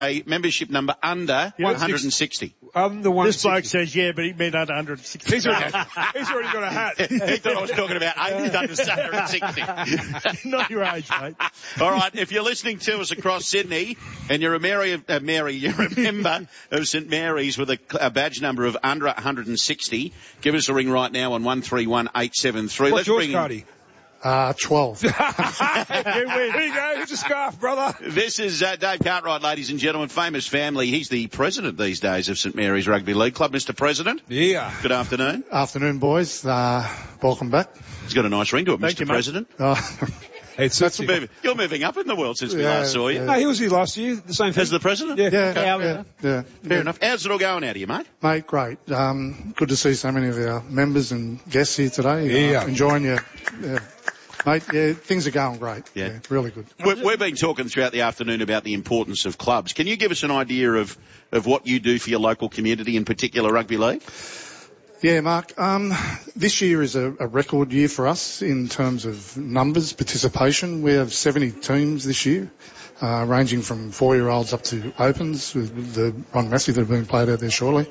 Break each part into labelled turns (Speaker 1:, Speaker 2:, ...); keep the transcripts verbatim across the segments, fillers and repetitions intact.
Speaker 1: a membership number under
Speaker 2: Yeah,
Speaker 1: one hundred sixty.
Speaker 2: Um, the one
Speaker 3: This bloke says, yeah, but he meant under one hundred sixty.
Speaker 2: He's already, he's already got a hat.
Speaker 1: He thought I was talking about eight under one hundred sixty.
Speaker 3: Not your age, mate.
Speaker 1: All right, if you're listening to us across Sydney and you're a Mary, uh, Mary, you're a member of St Mary's with a, a badge number of under one hundred sixty, give us a ring right now on one three one eight seven three.
Speaker 2: What's yours, Cardi?
Speaker 4: Uh, twelve.
Speaker 2: You win. Here you go. Here's a scarf, brother.
Speaker 1: This is uh, Dave Cartwright, ladies and gentlemen, famous family. He's the president these days of St Mary's Rugby League Club. Mister President.
Speaker 2: Yeah.
Speaker 1: Good afternoon.
Speaker 4: Afternoon, boys. Uh, welcome back.
Speaker 1: He's got a nice ring to it,
Speaker 3: Thank
Speaker 1: Mister
Speaker 3: you, mate.
Speaker 1: President.
Speaker 4: Uh,
Speaker 2: It's
Speaker 4: That's
Speaker 2: sexy.
Speaker 1: Moving- You're moving up in the world since we
Speaker 4: Yeah,
Speaker 1: last saw you.
Speaker 4: yeah.
Speaker 2: No, he was here last year. The same thing.
Speaker 1: As the president?
Speaker 2: Yeah.
Speaker 4: yeah,
Speaker 1: Okay.
Speaker 4: yeah,
Speaker 3: Yeah,
Speaker 4: yeah,
Speaker 1: Fair
Speaker 4: yeah.
Speaker 1: enough. How's it all going out of you, mate?
Speaker 4: Mate, great. Um, good to see so many of our members and guests here today.
Speaker 2: Yeah.
Speaker 4: Uh, enjoying your, yeah. Mate, yeah, things are going great.
Speaker 1: Yeah.
Speaker 4: really good.
Speaker 1: We- We've been talking throughout the afternoon about the importance of clubs. Can you give us an idea of, of what you do for your local community, in particular rugby league?
Speaker 4: Yeah, Mark. Um, this year is a, a record year for us in terms of numbers, participation. We have seventy teams this year, uh, ranging from four-year-olds up to opens with, with the Ron Massey that are being played out there shortly.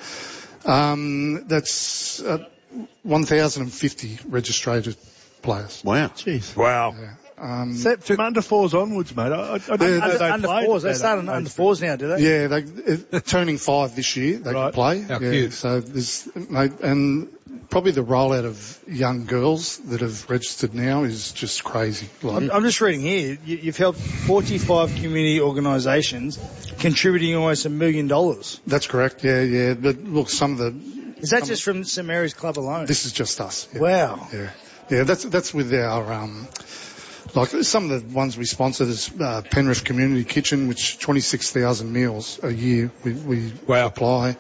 Speaker 4: Um, that's uh, one thousand fifty registered players.
Speaker 1: Wow.
Speaker 3: Jeez.
Speaker 2: Wow.
Speaker 4: Yeah. Um,
Speaker 3: So from under fours onwards, mate. I, I, I didn't know
Speaker 5: Under,
Speaker 3: they
Speaker 5: under
Speaker 3: played
Speaker 5: fours. They
Speaker 3: at
Speaker 5: start on
Speaker 3: that
Speaker 5: under
Speaker 3: age.
Speaker 5: fours now, do they?
Speaker 4: Yeah, they uh, turning five this year. They
Speaker 3: Right.
Speaker 4: can play.
Speaker 2: How
Speaker 4: yeah,
Speaker 2: cute.
Speaker 4: So there's mate, and probably the rollout of young girls that have registered now is just crazy. Like,
Speaker 5: I'm, I'm just reading here. You, you've helped forty-five community organisations, contributing almost a million dollars.
Speaker 4: that's correct. Yeah, yeah. But look, some of the
Speaker 5: Is that just from St Mary's Club alone?
Speaker 4: this is just us. Yeah.
Speaker 5: Wow.
Speaker 4: Yeah, yeah. That's that's with our um, like some of the ones we sponsored is uh, Penrith Community Kitchen, which twenty-six thousand meals a year we we
Speaker 2: Wow.
Speaker 4: apply.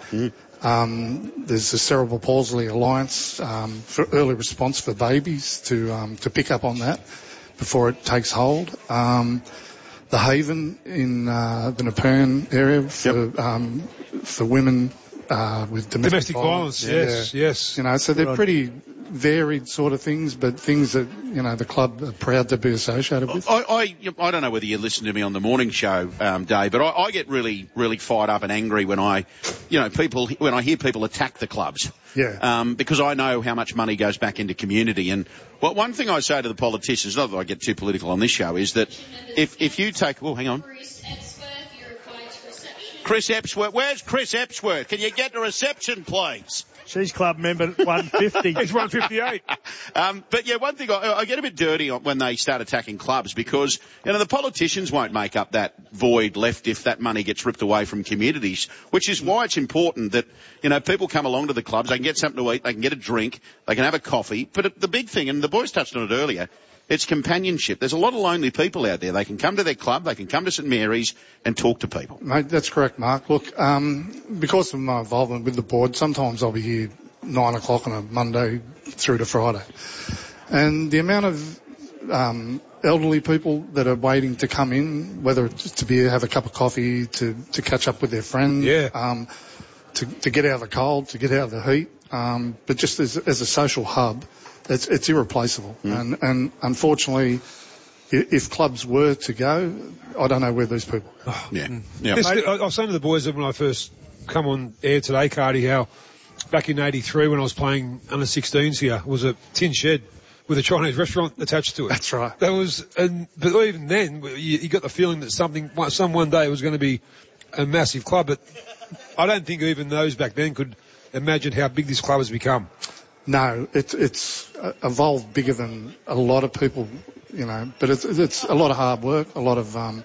Speaker 4: Um, there's the Cerebral Palsy Alliance um, for early response for babies to um, to pick up on that before it takes hold. Um, the Haven in uh, the Nepean area for um, for women uh, with domestic,
Speaker 2: Domestic violence.
Speaker 4: Yeah.
Speaker 2: Yes. Yes.
Speaker 4: You know, so they're pretty varied sort of things, but things that, you know, the club are proud to be associated with.
Speaker 1: I, I, I don't know whether you listen to me on the morning show, um, Dave, but I, I get really, really fired up and angry when I, you know, people, when I hear people attack the clubs.
Speaker 4: Yeah.
Speaker 1: Um, because I know how much money goes back into community. And well, one thing I say to the politicians, not that I get too political on this show, is that if, if you take, oh, hang on.
Speaker 6: Chris Epsworth, you're required to reception.
Speaker 1: Chris Epsworth, where's Chris Epsworth? Can you get to reception, please?
Speaker 3: She's club member one fifty.
Speaker 2: It's one fifty-eight.
Speaker 1: Um, but yeah, one thing, I, I get a bit dirty on- when they start attacking clubs because, you know, the politicians won't make up that void left if that money gets ripped away from communities, which is why it's important that, you know, people come along to the clubs, they can get something to eat, they can get a drink, they can have a coffee. But it- the big thing, and the boys touched on it earlier, it's companionship. There's a lot of lonely people out there. They can come to their club, they can come to St Mary's and talk to people.
Speaker 4: Mate, that's correct, Mark. Look, um, because of my involvement with the board, sometimes I'll be here nine o'clock on a Monday through to Friday. And the amount of um, elderly people that are waiting to come in, whether it's to be have a cup of coffee, to, to catch up with their friend,
Speaker 2: Yeah.
Speaker 4: um, to, to get out of the cold, to get out of the heat, um, but just as, as a social hub, it's, it's irreplaceable. And, and unfortunately, i- if clubs were to go, I don't know where these people go.
Speaker 1: Yeah. Yeah.
Speaker 2: This, I, I was saying to the boys that when I first come on air today, Cardi, how back in eighty-three when I was playing under sixteens here was a tin shed with a Chinese restaurant attached to it.
Speaker 4: That's right.
Speaker 2: That was, and but even then, you, you got the feeling that something, some one day it was going to be a massive club. But I don't think even those back then could imagine how big this club has become.
Speaker 4: No, it's it's uh, evolved bigger than a lot of people, you know. But it's it's a lot of hard work, a lot of um,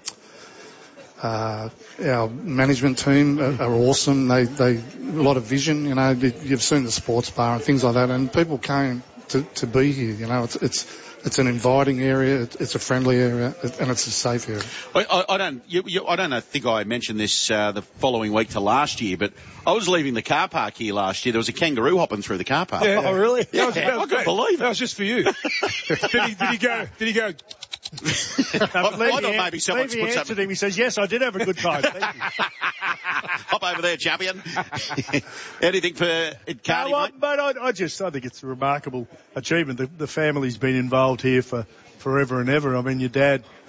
Speaker 4: uh, our management team are, are awesome. They they a lot of vision, you know. You've seen the sports bar and things like that, and people came to to be here. You know, it's it's it's an inviting area, it's, it's a friendly area, and it's a safe area.
Speaker 1: I, I, I don't. You, you, I don't know, think I mentioned this uh, the following week to last year, but I was leaving the car park here last year. There was a kangaroo hopping through the car park.
Speaker 2: Yeah.
Speaker 5: Oh, really?
Speaker 1: Yeah,
Speaker 2: That was- that
Speaker 1: I
Speaker 2: was
Speaker 1: couldn't
Speaker 2: great.
Speaker 1: believe
Speaker 2: That
Speaker 1: it.
Speaker 2: was just for you. did he? Did he go? Did he go?
Speaker 1: I, I thought maybe someone's
Speaker 3: Levy
Speaker 1: put
Speaker 3: answered
Speaker 1: something.
Speaker 3: him. He says, yes, I did have a good time. Thank you.
Speaker 1: Hop over there, champion. Anything for Cardi,
Speaker 3: No, I,
Speaker 1: mate?
Speaker 3: but I, I just I think it's a remarkable achievement. The, the family's been involved here for forever and ever. I mean, your dad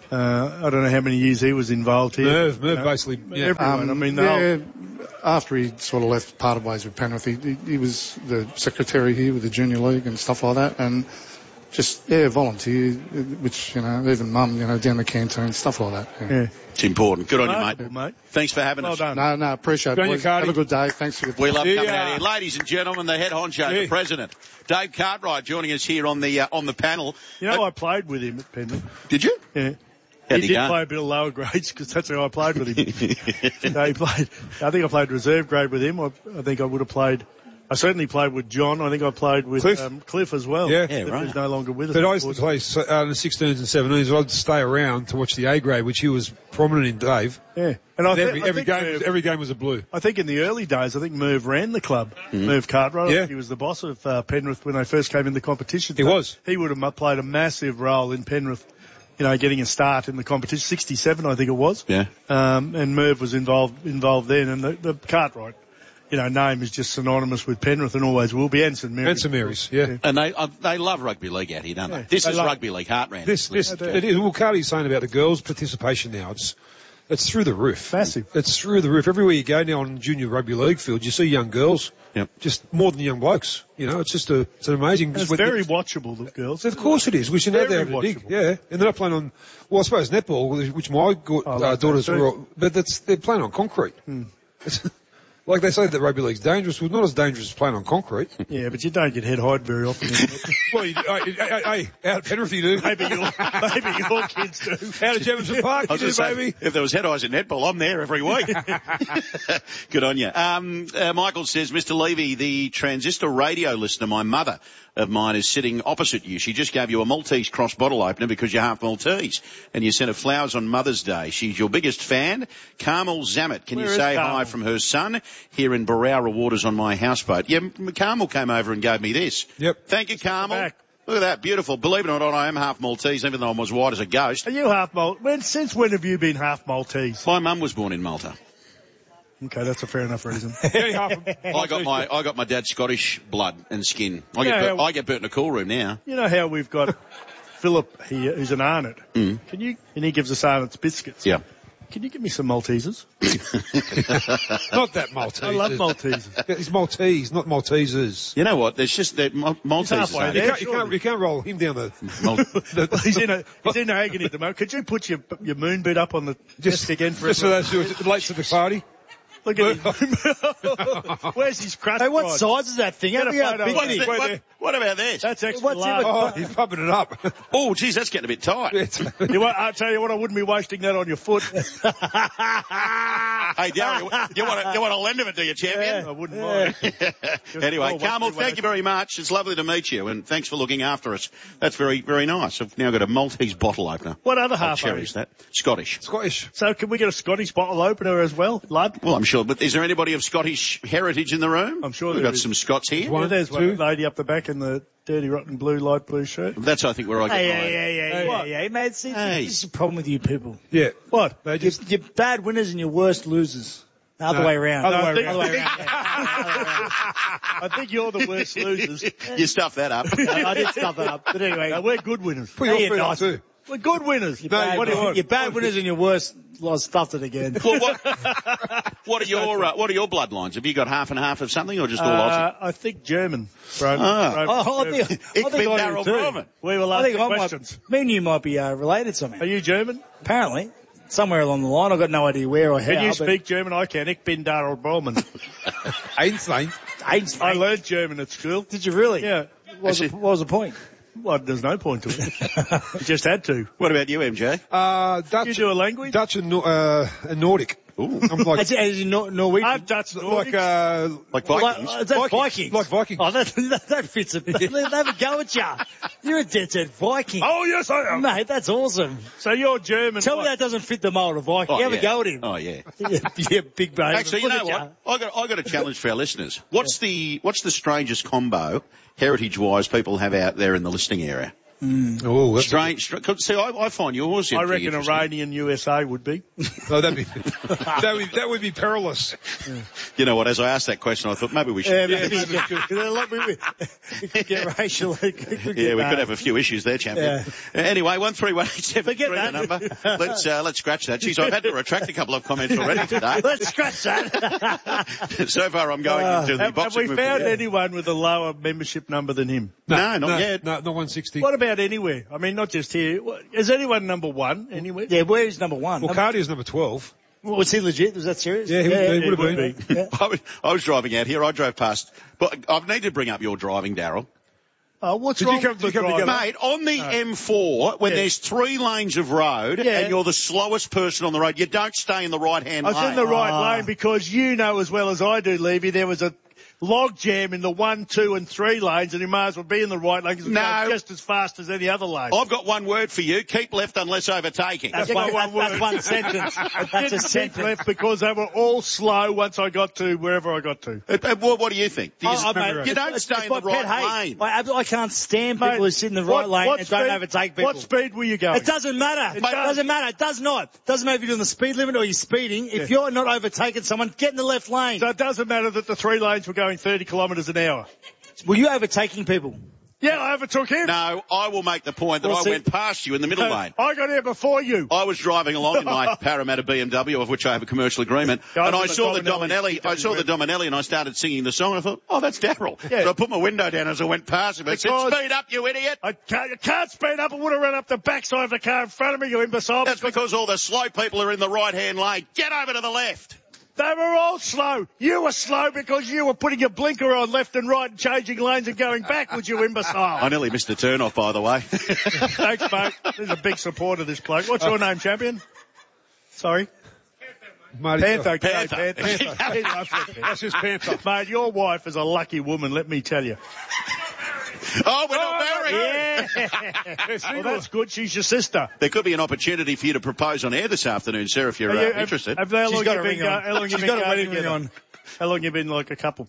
Speaker 3: Uh, I don't know how many years he was involved here.
Speaker 2: Merv, Merv
Speaker 3: You know,
Speaker 2: basically, yeah.
Speaker 3: Everyone. I mean,
Speaker 4: Um, yeah,
Speaker 3: they'll-
Speaker 4: after he sort of left, parted ways with Penrith, he, he, he was the secretary here with the junior league and stuff like that, and just yeah, volunteer, which you know, even mum, you know, down the canteen, stuff like that. Yeah.
Speaker 3: yeah.
Speaker 1: It's important. Good on you,
Speaker 3: Remarkable,
Speaker 1: mate.
Speaker 3: mate.
Speaker 1: Thanks for having
Speaker 3: Well
Speaker 1: us.
Speaker 3: done.
Speaker 4: No, no, appreciate
Speaker 2: Go
Speaker 4: it.
Speaker 2: on, you,
Speaker 4: boys.
Speaker 2: Cardi.
Speaker 4: Have a good day. Thanks for your
Speaker 1: We love
Speaker 2: See
Speaker 1: coming
Speaker 2: ya.
Speaker 1: out here. Ladies and gentlemen, the head honcho,
Speaker 2: Yeah.
Speaker 1: the president, Dave Cartwright, joining us here on the uh, on the panel.
Speaker 3: You know,
Speaker 1: Uh,
Speaker 3: I played with him at Penrith.
Speaker 1: did you?
Speaker 3: Yeah.
Speaker 1: How'd
Speaker 3: he
Speaker 1: he
Speaker 3: did
Speaker 1: go?
Speaker 3: play a bit of lower grades because that's how I played with him. No, he played. I think I played reserve grade with him. I, I think I would have played. I certainly played with John. I think I played with
Speaker 2: Cliff.
Speaker 3: Um, Cliff as well.
Speaker 2: Yeah.
Speaker 1: Yeah,
Speaker 3: Cliff
Speaker 1: right.
Speaker 3: is no longer with us.
Speaker 2: But I used to
Speaker 3: unfortunately.
Speaker 2: play so- uh, in the sixteens and seventeens. I'd stay around to watch the A grade, which he was prominent in, Dave.
Speaker 3: Yeah, and I
Speaker 2: And
Speaker 3: thi-
Speaker 2: every
Speaker 3: I
Speaker 2: every
Speaker 3: think
Speaker 2: game,
Speaker 3: Merv-
Speaker 2: was, every game was a blue.
Speaker 3: I think in the early days, I think Merv ran the club. Merv Cartwright. I
Speaker 2: Yeah.
Speaker 3: think he was the boss of uh, Penrith when they first came in the competition.
Speaker 2: He
Speaker 3: So
Speaker 2: was.
Speaker 3: He would have mu- played a massive role in Penrith, you know, getting a start in the competition. sixty-seven, I think it was.
Speaker 1: Yeah.
Speaker 3: Um, and Merv was involved involved then, and the, the Cartwright, you know, name is just synonymous with Penrith and always will be. And St Mary's.
Speaker 2: And St Mary's, yeah.
Speaker 1: And they uh, they love rugby league out here, don't they?
Speaker 3: Yeah,
Speaker 1: This
Speaker 3: they
Speaker 1: is
Speaker 3: love-
Speaker 1: rugby league heartland.
Speaker 2: This, this,
Speaker 3: do.
Speaker 2: it is, well, Carly's saying about the girls' participation now, it's, it's through the roof.
Speaker 3: Massive.
Speaker 2: It's through the roof. Everywhere you go now on junior rugby league field, you see young girls.
Speaker 1: Yep.
Speaker 2: Just more than young blokes. You know, it's just a, it's an amazing.
Speaker 3: And it's
Speaker 2: what-
Speaker 3: very watchable, the girls.
Speaker 2: Of course it is. We should know
Speaker 3: Very
Speaker 2: they're big.
Speaker 3: watchable.
Speaker 2: Yeah. And they're not playing on, well, I suppose netball, which my go-
Speaker 3: I like
Speaker 2: uh,
Speaker 3: that
Speaker 2: daughters
Speaker 3: too.
Speaker 2: were, all- but that's, they're playing on concrete. It's, like they say that rugby league's dangerous. Well, not as dangerous as playing on concrete.
Speaker 3: Yeah, but you don't get head high very often.
Speaker 2: well, you, hey, hey, hey, out at Penrith you do.
Speaker 3: maybe your maybe your kids do.
Speaker 2: Out at Jefferson Park
Speaker 1: I
Speaker 2: you
Speaker 1: was
Speaker 2: do,
Speaker 1: gonna say,
Speaker 2: baby.
Speaker 1: if there was head eyes at netball, I'm there every week. Good on you. Um, uh, Michael says, Mister Levy, the transistor radio listener, my mother of mine, is sitting opposite you. She just gave you a Maltese cross bottle opener because you're half Maltese, and you sent her flowers on Mother's Day. She's your biggest fan, Carmel Zammit. Can
Speaker 3: Where
Speaker 1: you
Speaker 3: is
Speaker 1: say
Speaker 3: Carmel?
Speaker 1: hi from her son here in Barowra Waters on my houseboat? Yeah, M- Carmel came over and gave me this.
Speaker 2: Yep.
Speaker 1: Thank you, Carmel.
Speaker 3: back.
Speaker 1: Look at that, beautiful. Believe it or not, I am half Maltese, even though I'm as white as a ghost.
Speaker 3: Are you half Maltese? When, since when have you been half Maltese?
Speaker 1: My mum was born in Malta.
Speaker 3: Okay, that's a fair enough reason.
Speaker 2: Only half of-
Speaker 1: I got my I got my dad's Scottish blood and skin. I get
Speaker 3: Yeah,
Speaker 1: burnt, I get burnt in a cool room now.
Speaker 3: You know how we've got Philip here, who's an Arnott. Mm. Can you? And he gives us Arnott's biscuits.
Speaker 1: Yeah.
Speaker 3: Can you give me some Maltesers?
Speaker 2: not that Maltese.
Speaker 3: I love Maltesers.
Speaker 2: It's Maltese, not Maltesers.
Speaker 1: You know what? There's just that Mal- Maltese.
Speaker 3: halfway
Speaker 1: aren't
Speaker 2: You
Speaker 3: there.
Speaker 1: they?
Speaker 2: can't, you, can't, you can't roll him down the...
Speaker 1: Mal-
Speaker 3: Well, he's in a he's in agony at the moment. Could you put your your moon boot up on the
Speaker 2: Just
Speaker 3: desk again for
Speaker 2: Just for
Speaker 3: everyone?
Speaker 2: those who are late to the party.
Speaker 3: Look at him. Where's his crust?
Speaker 5: Hey, what
Speaker 3: rod?
Speaker 5: size is that thing?
Speaker 3: Get
Speaker 5: How
Speaker 3: a
Speaker 5: big how
Speaker 3: photo
Speaker 5: big
Speaker 3: of
Speaker 5: is
Speaker 1: What's
Speaker 5: it?
Speaker 1: that-
Speaker 2: Wait
Speaker 1: what,
Speaker 2: there.
Speaker 1: what about this?
Speaker 3: That's extra
Speaker 5: What's in
Speaker 3: large.
Speaker 5: it?
Speaker 2: Oh, he's pumping it up.
Speaker 1: Oh, geez, that's getting a bit tight.
Speaker 2: It's-
Speaker 3: You want, I'll tell you what, I wouldn't be wasting that on your foot.
Speaker 1: Hey, Darryl, you want to you want to lend him it, do you, champion?
Speaker 3: I wouldn't mind.
Speaker 1: Anyway,
Speaker 3: Oh,
Speaker 1: Carmel,
Speaker 3: what's the
Speaker 1: thank you very much. It's lovely to meet you, and thanks for looking after us. That's very, very nice. I've now got a Maltese bottle opener.
Speaker 3: What other
Speaker 1: I'll
Speaker 3: half are you?
Speaker 1: cherish that. Scottish.
Speaker 2: Scottish.
Speaker 3: So can we get a Scottish bottle opener as well, lad?
Speaker 1: Well, I'm sure. But is there anybody of Scottish heritage in the room?
Speaker 3: I'm sure
Speaker 1: We've
Speaker 3: there
Speaker 1: got
Speaker 3: is.
Speaker 1: some Scots here.
Speaker 2: One,
Speaker 3: Yeah, there's
Speaker 2: two.
Speaker 3: one lady up the back in the dirty, rotten blue, light blue shirt.
Speaker 1: That's, I think, where I got
Speaker 5: Hey,
Speaker 1: mine.
Speaker 5: hey, hey, hey,
Speaker 3: What?
Speaker 5: hey, hey, mate. See,
Speaker 1: Hey.
Speaker 5: this is the problem with you people.
Speaker 2: Yeah.
Speaker 3: What?
Speaker 2: They
Speaker 5: You're,
Speaker 2: just...
Speaker 5: you're bad winners and you're worst losers. The other
Speaker 2: No,
Speaker 5: way around.
Speaker 2: other
Speaker 3: way
Speaker 5: Other
Speaker 3: around.
Speaker 5: way around. Yeah.
Speaker 3: I think you're the worst losers.
Speaker 1: You stuffed that up.
Speaker 5: I did stuff that up. But anyway,
Speaker 3: No, we're good winners.
Speaker 2: Put
Speaker 5: No,
Speaker 2: your
Speaker 5: you're
Speaker 2: feet up
Speaker 5: not.
Speaker 2: too.
Speaker 3: We're good winners.
Speaker 5: you're,
Speaker 2: No,
Speaker 5: bad,
Speaker 2: what do you want?
Speaker 5: you're bad winners and you're worst. Lost stuffed it again.
Speaker 1: Well, what, what are your uh, what are your bloodlines? Have you got half and half of something, or just all Aussie?
Speaker 3: Uh, I think German. Bro,
Speaker 1: Ah.
Speaker 3: Bro-
Speaker 5: Oh, I think,
Speaker 1: Ich
Speaker 5: I think
Speaker 1: bin
Speaker 5: I
Speaker 1: Darryl
Speaker 5: do too.
Speaker 1: Brahman.
Speaker 3: we will
Speaker 5: I
Speaker 3: ask
Speaker 5: think
Speaker 3: the
Speaker 5: I
Speaker 3: questions.
Speaker 5: might, me and you might be uh, related somehow.
Speaker 3: Are you German?
Speaker 5: Apparently. Somewhere along the line. I've got no idea where or how.
Speaker 3: Can you
Speaker 5: but
Speaker 3: speak German? I can. Ich bin Darryl Brahman.
Speaker 2: Einstein.
Speaker 5: Einstein.
Speaker 3: I learned German at school.
Speaker 5: Did you really?
Speaker 3: Yeah.
Speaker 5: What was, the,
Speaker 1: Actually-
Speaker 5: what was the point?
Speaker 3: Well, there's no point to it. You just had to.
Speaker 1: What about you, M J?
Speaker 2: Uh, Dutch,
Speaker 3: You do a language?
Speaker 2: Dutch and, Nor- uh, and Nordic.
Speaker 1: Ooh.
Speaker 2: I'm like,
Speaker 5: As, as in Nor- Norwegian.
Speaker 3: I'm Dutch
Speaker 2: like,
Speaker 3: Nordics.
Speaker 2: uh,
Speaker 1: Like
Speaker 5: Like,
Speaker 1: Vikings?
Speaker 5: uh, that's Vikings.
Speaker 2: Like Vikings.
Speaker 5: Oh, that, that, that fits it. They have a go at ya. You're a dead set Viking.
Speaker 3: Oh, yes, I am.
Speaker 5: Mate, that's awesome.
Speaker 3: So you're German.
Speaker 5: Tell me
Speaker 3: what?
Speaker 5: that doesn't fit the mold of Viking.
Speaker 1: Oh,
Speaker 5: you have
Speaker 1: yeah.
Speaker 5: a go at him.
Speaker 1: Oh, yeah.
Speaker 5: yeah, yeah, big brain.
Speaker 1: Actually, you
Speaker 5: Look
Speaker 1: know
Speaker 5: at
Speaker 1: what? I got I got a challenge for our listeners. What's the what's the strangest combo heritage wise people have out there in the listening area?
Speaker 2: Oh, that's
Speaker 1: Strange. Str- 'cause, see, I, I find yours.
Speaker 3: I
Speaker 1: empty
Speaker 3: reckon
Speaker 1: interesting.
Speaker 3: Iranian U S A would be.
Speaker 2: Oh, that'd be, that would, that would be perilous.
Speaker 1: You know what? As I asked that question, I thought maybe we should.
Speaker 5: Yeah, maybe you could- we- we- we could get racial. We could get
Speaker 1: Yeah, we
Speaker 5: that.
Speaker 1: could have a few issues there, champion. Uh, Anyway, one three one eight seven three
Speaker 5: Forget
Speaker 1: the
Speaker 5: that.
Speaker 1: number. Let's uh, let's scratch that. Jeez, I've had to retract a couple of comments already today.
Speaker 5: Let's scratch that.
Speaker 1: So far, I'm going into the
Speaker 3: Have, have
Speaker 1: boxing.
Speaker 3: we
Speaker 1: movie.
Speaker 3: found anyone with a lower membership number than him?
Speaker 1: No, not
Speaker 2: no,
Speaker 1: yet.
Speaker 2: No, not one sixty.
Speaker 3: What about anywhere? I mean, not just here. What- Is anyone number one anywhere?
Speaker 5: Yeah, where's number one?
Speaker 2: Well,
Speaker 5: Number-
Speaker 2: Cardio's number twelve.
Speaker 5: was he legit? Was that serious?
Speaker 2: Yeah, he, he would have
Speaker 3: would
Speaker 2: been.
Speaker 3: be.
Speaker 1: I was, I was driving out here. I drove past. But I need to bring up your driving, Daryl.
Speaker 3: Oh, what's
Speaker 2: Did you
Speaker 3: wrong
Speaker 2: come-
Speaker 3: with
Speaker 2: did
Speaker 3: the
Speaker 2: you come
Speaker 3: driver?
Speaker 2: together?
Speaker 1: Mate, on the M four, when
Speaker 3: Yeah.
Speaker 1: there's three lanes of road
Speaker 3: Yeah.
Speaker 1: and you're the slowest person on the road, you don't stay in the right-hand
Speaker 3: I
Speaker 1: lane.
Speaker 3: was in the right
Speaker 5: Ah.
Speaker 3: lane because you know as well as I do, Levy, there was a log jam in the one, two and three lanes and you might as well be in the right lane because it's
Speaker 1: No.
Speaker 3: going just as fast as any other lane.
Speaker 1: I've got one word for you. Keep left unless overtaking.
Speaker 3: That's
Speaker 5: Yeah,
Speaker 3: my
Speaker 5: that-
Speaker 3: one word.
Speaker 5: That's one sentence. That's a
Speaker 3: Didn't keep
Speaker 5: sentence.
Speaker 3: left because they were all slow once I got to wherever I got to.
Speaker 1: Uh, uh, what, what do you think? Do you,
Speaker 5: Oh, oh, mate,
Speaker 1: you
Speaker 5: it's-
Speaker 1: don't
Speaker 5: it's-
Speaker 1: stay
Speaker 5: it's
Speaker 1: in the
Speaker 5: my pet
Speaker 1: right
Speaker 5: hate.
Speaker 1: lane.
Speaker 5: I, ab- I can't stand people
Speaker 3: Mate,
Speaker 5: who sit in the right
Speaker 3: what-
Speaker 5: lane
Speaker 3: what
Speaker 5: and
Speaker 3: speed-
Speaker 5: don't overtake people.
Speaker 3: What speed were you going?
Speaker 5: It doesn't matter. It
Speaker 3: does.
Speaker 5: doesn't matter. It does not. It doesn't matter if you're doing the speed limit or you're speeding. If you're not overtaking someone, get in the left lane.
Speaker 3: So it doesn't matter that the three lanes were going thirty kilometres an hour.
Speaker 5: Were you overtaking people?
Speaker 3: Yeah, I overtook him.
Speaker 1: No, I will make the point that
Speaker 5: Well,
Speaker 1: I
Speaker 5: see-
Speaker 1: went past you in the middle
Speaker 3: No,
Speaker 1: lane.
Speaker 3: I got here before you.
Speaker 1: I was driving along in my Parramatta B M W, of which I have a commercial agreement,
Speaker 3: Yeah, I
Speaker 1: and I
Speaker 3: was
Speaker 1: saw
Speaker 3: the
Speaker 1: the
Speaker 3: Dominelli.
Speaker 1: Dominelli. I saw the Dominelli, and I started singing the song. I thought, oh, that's Daryl.
Speaker 3: Yeah.
Speaker 1: So I put my window down as I went past him. I said,
Speaker 3: Because-
Speaker 1: "Speed up, you idiot!"
Speaker 3: I can't, I can't speed up. I would have run up the backside of the car in front of me, you imbecile.
Speaker 1: That's because all the slow people are in the right-hand lane. Get over to the left.
Speaker 3: They were all slow. You were slow because you were putting your blinker on left and right and changing lanes and going backwards, you imbecile.
Speaker 1: I nearly missed the turn-off, by the way.
Speaker 3: Thanks, mate. There's a big supporter of this bloke. What's your name, champion? Sorry?
Speaker 2: Marty,
Speaker 3: Panther. okay,
Speaker 1: Panther.
Speaker 3: Panther. Panther.
Speaker 2: That's just Panther.
Speaker 3: Mate, your wife is a lucky woman, let me tell you.
Speaker 1: Oh, we're not married.
Speaker 3: Yeah. Well, that's good. She's your sister.
Speaker 1: There could be an opportunity for you to propose on air this afternoon, Sarah, if you're
Speaker 3: Are
Speaker 1: uh,
Speaker 3: you- have-
Speaker 1: interested.
Speaker 3: Have, how
Speaker 5: She's
Speaker 3: long
Speaker 5: got
Speaker 3: you
Speaker 5: a
Speaker 3: been,
Speaker 5: ring
Speaker 3: go-
Speaker 5: on.
Speaker 3: how long you
Speaker 5: She's
Speaker 3: been
Speaker 5: got a
Speaker 3: going
Speaker 5: wedding ring
Speaker 3: together?
Speaker 5: on.
Speaker 3: How long you been like a couple?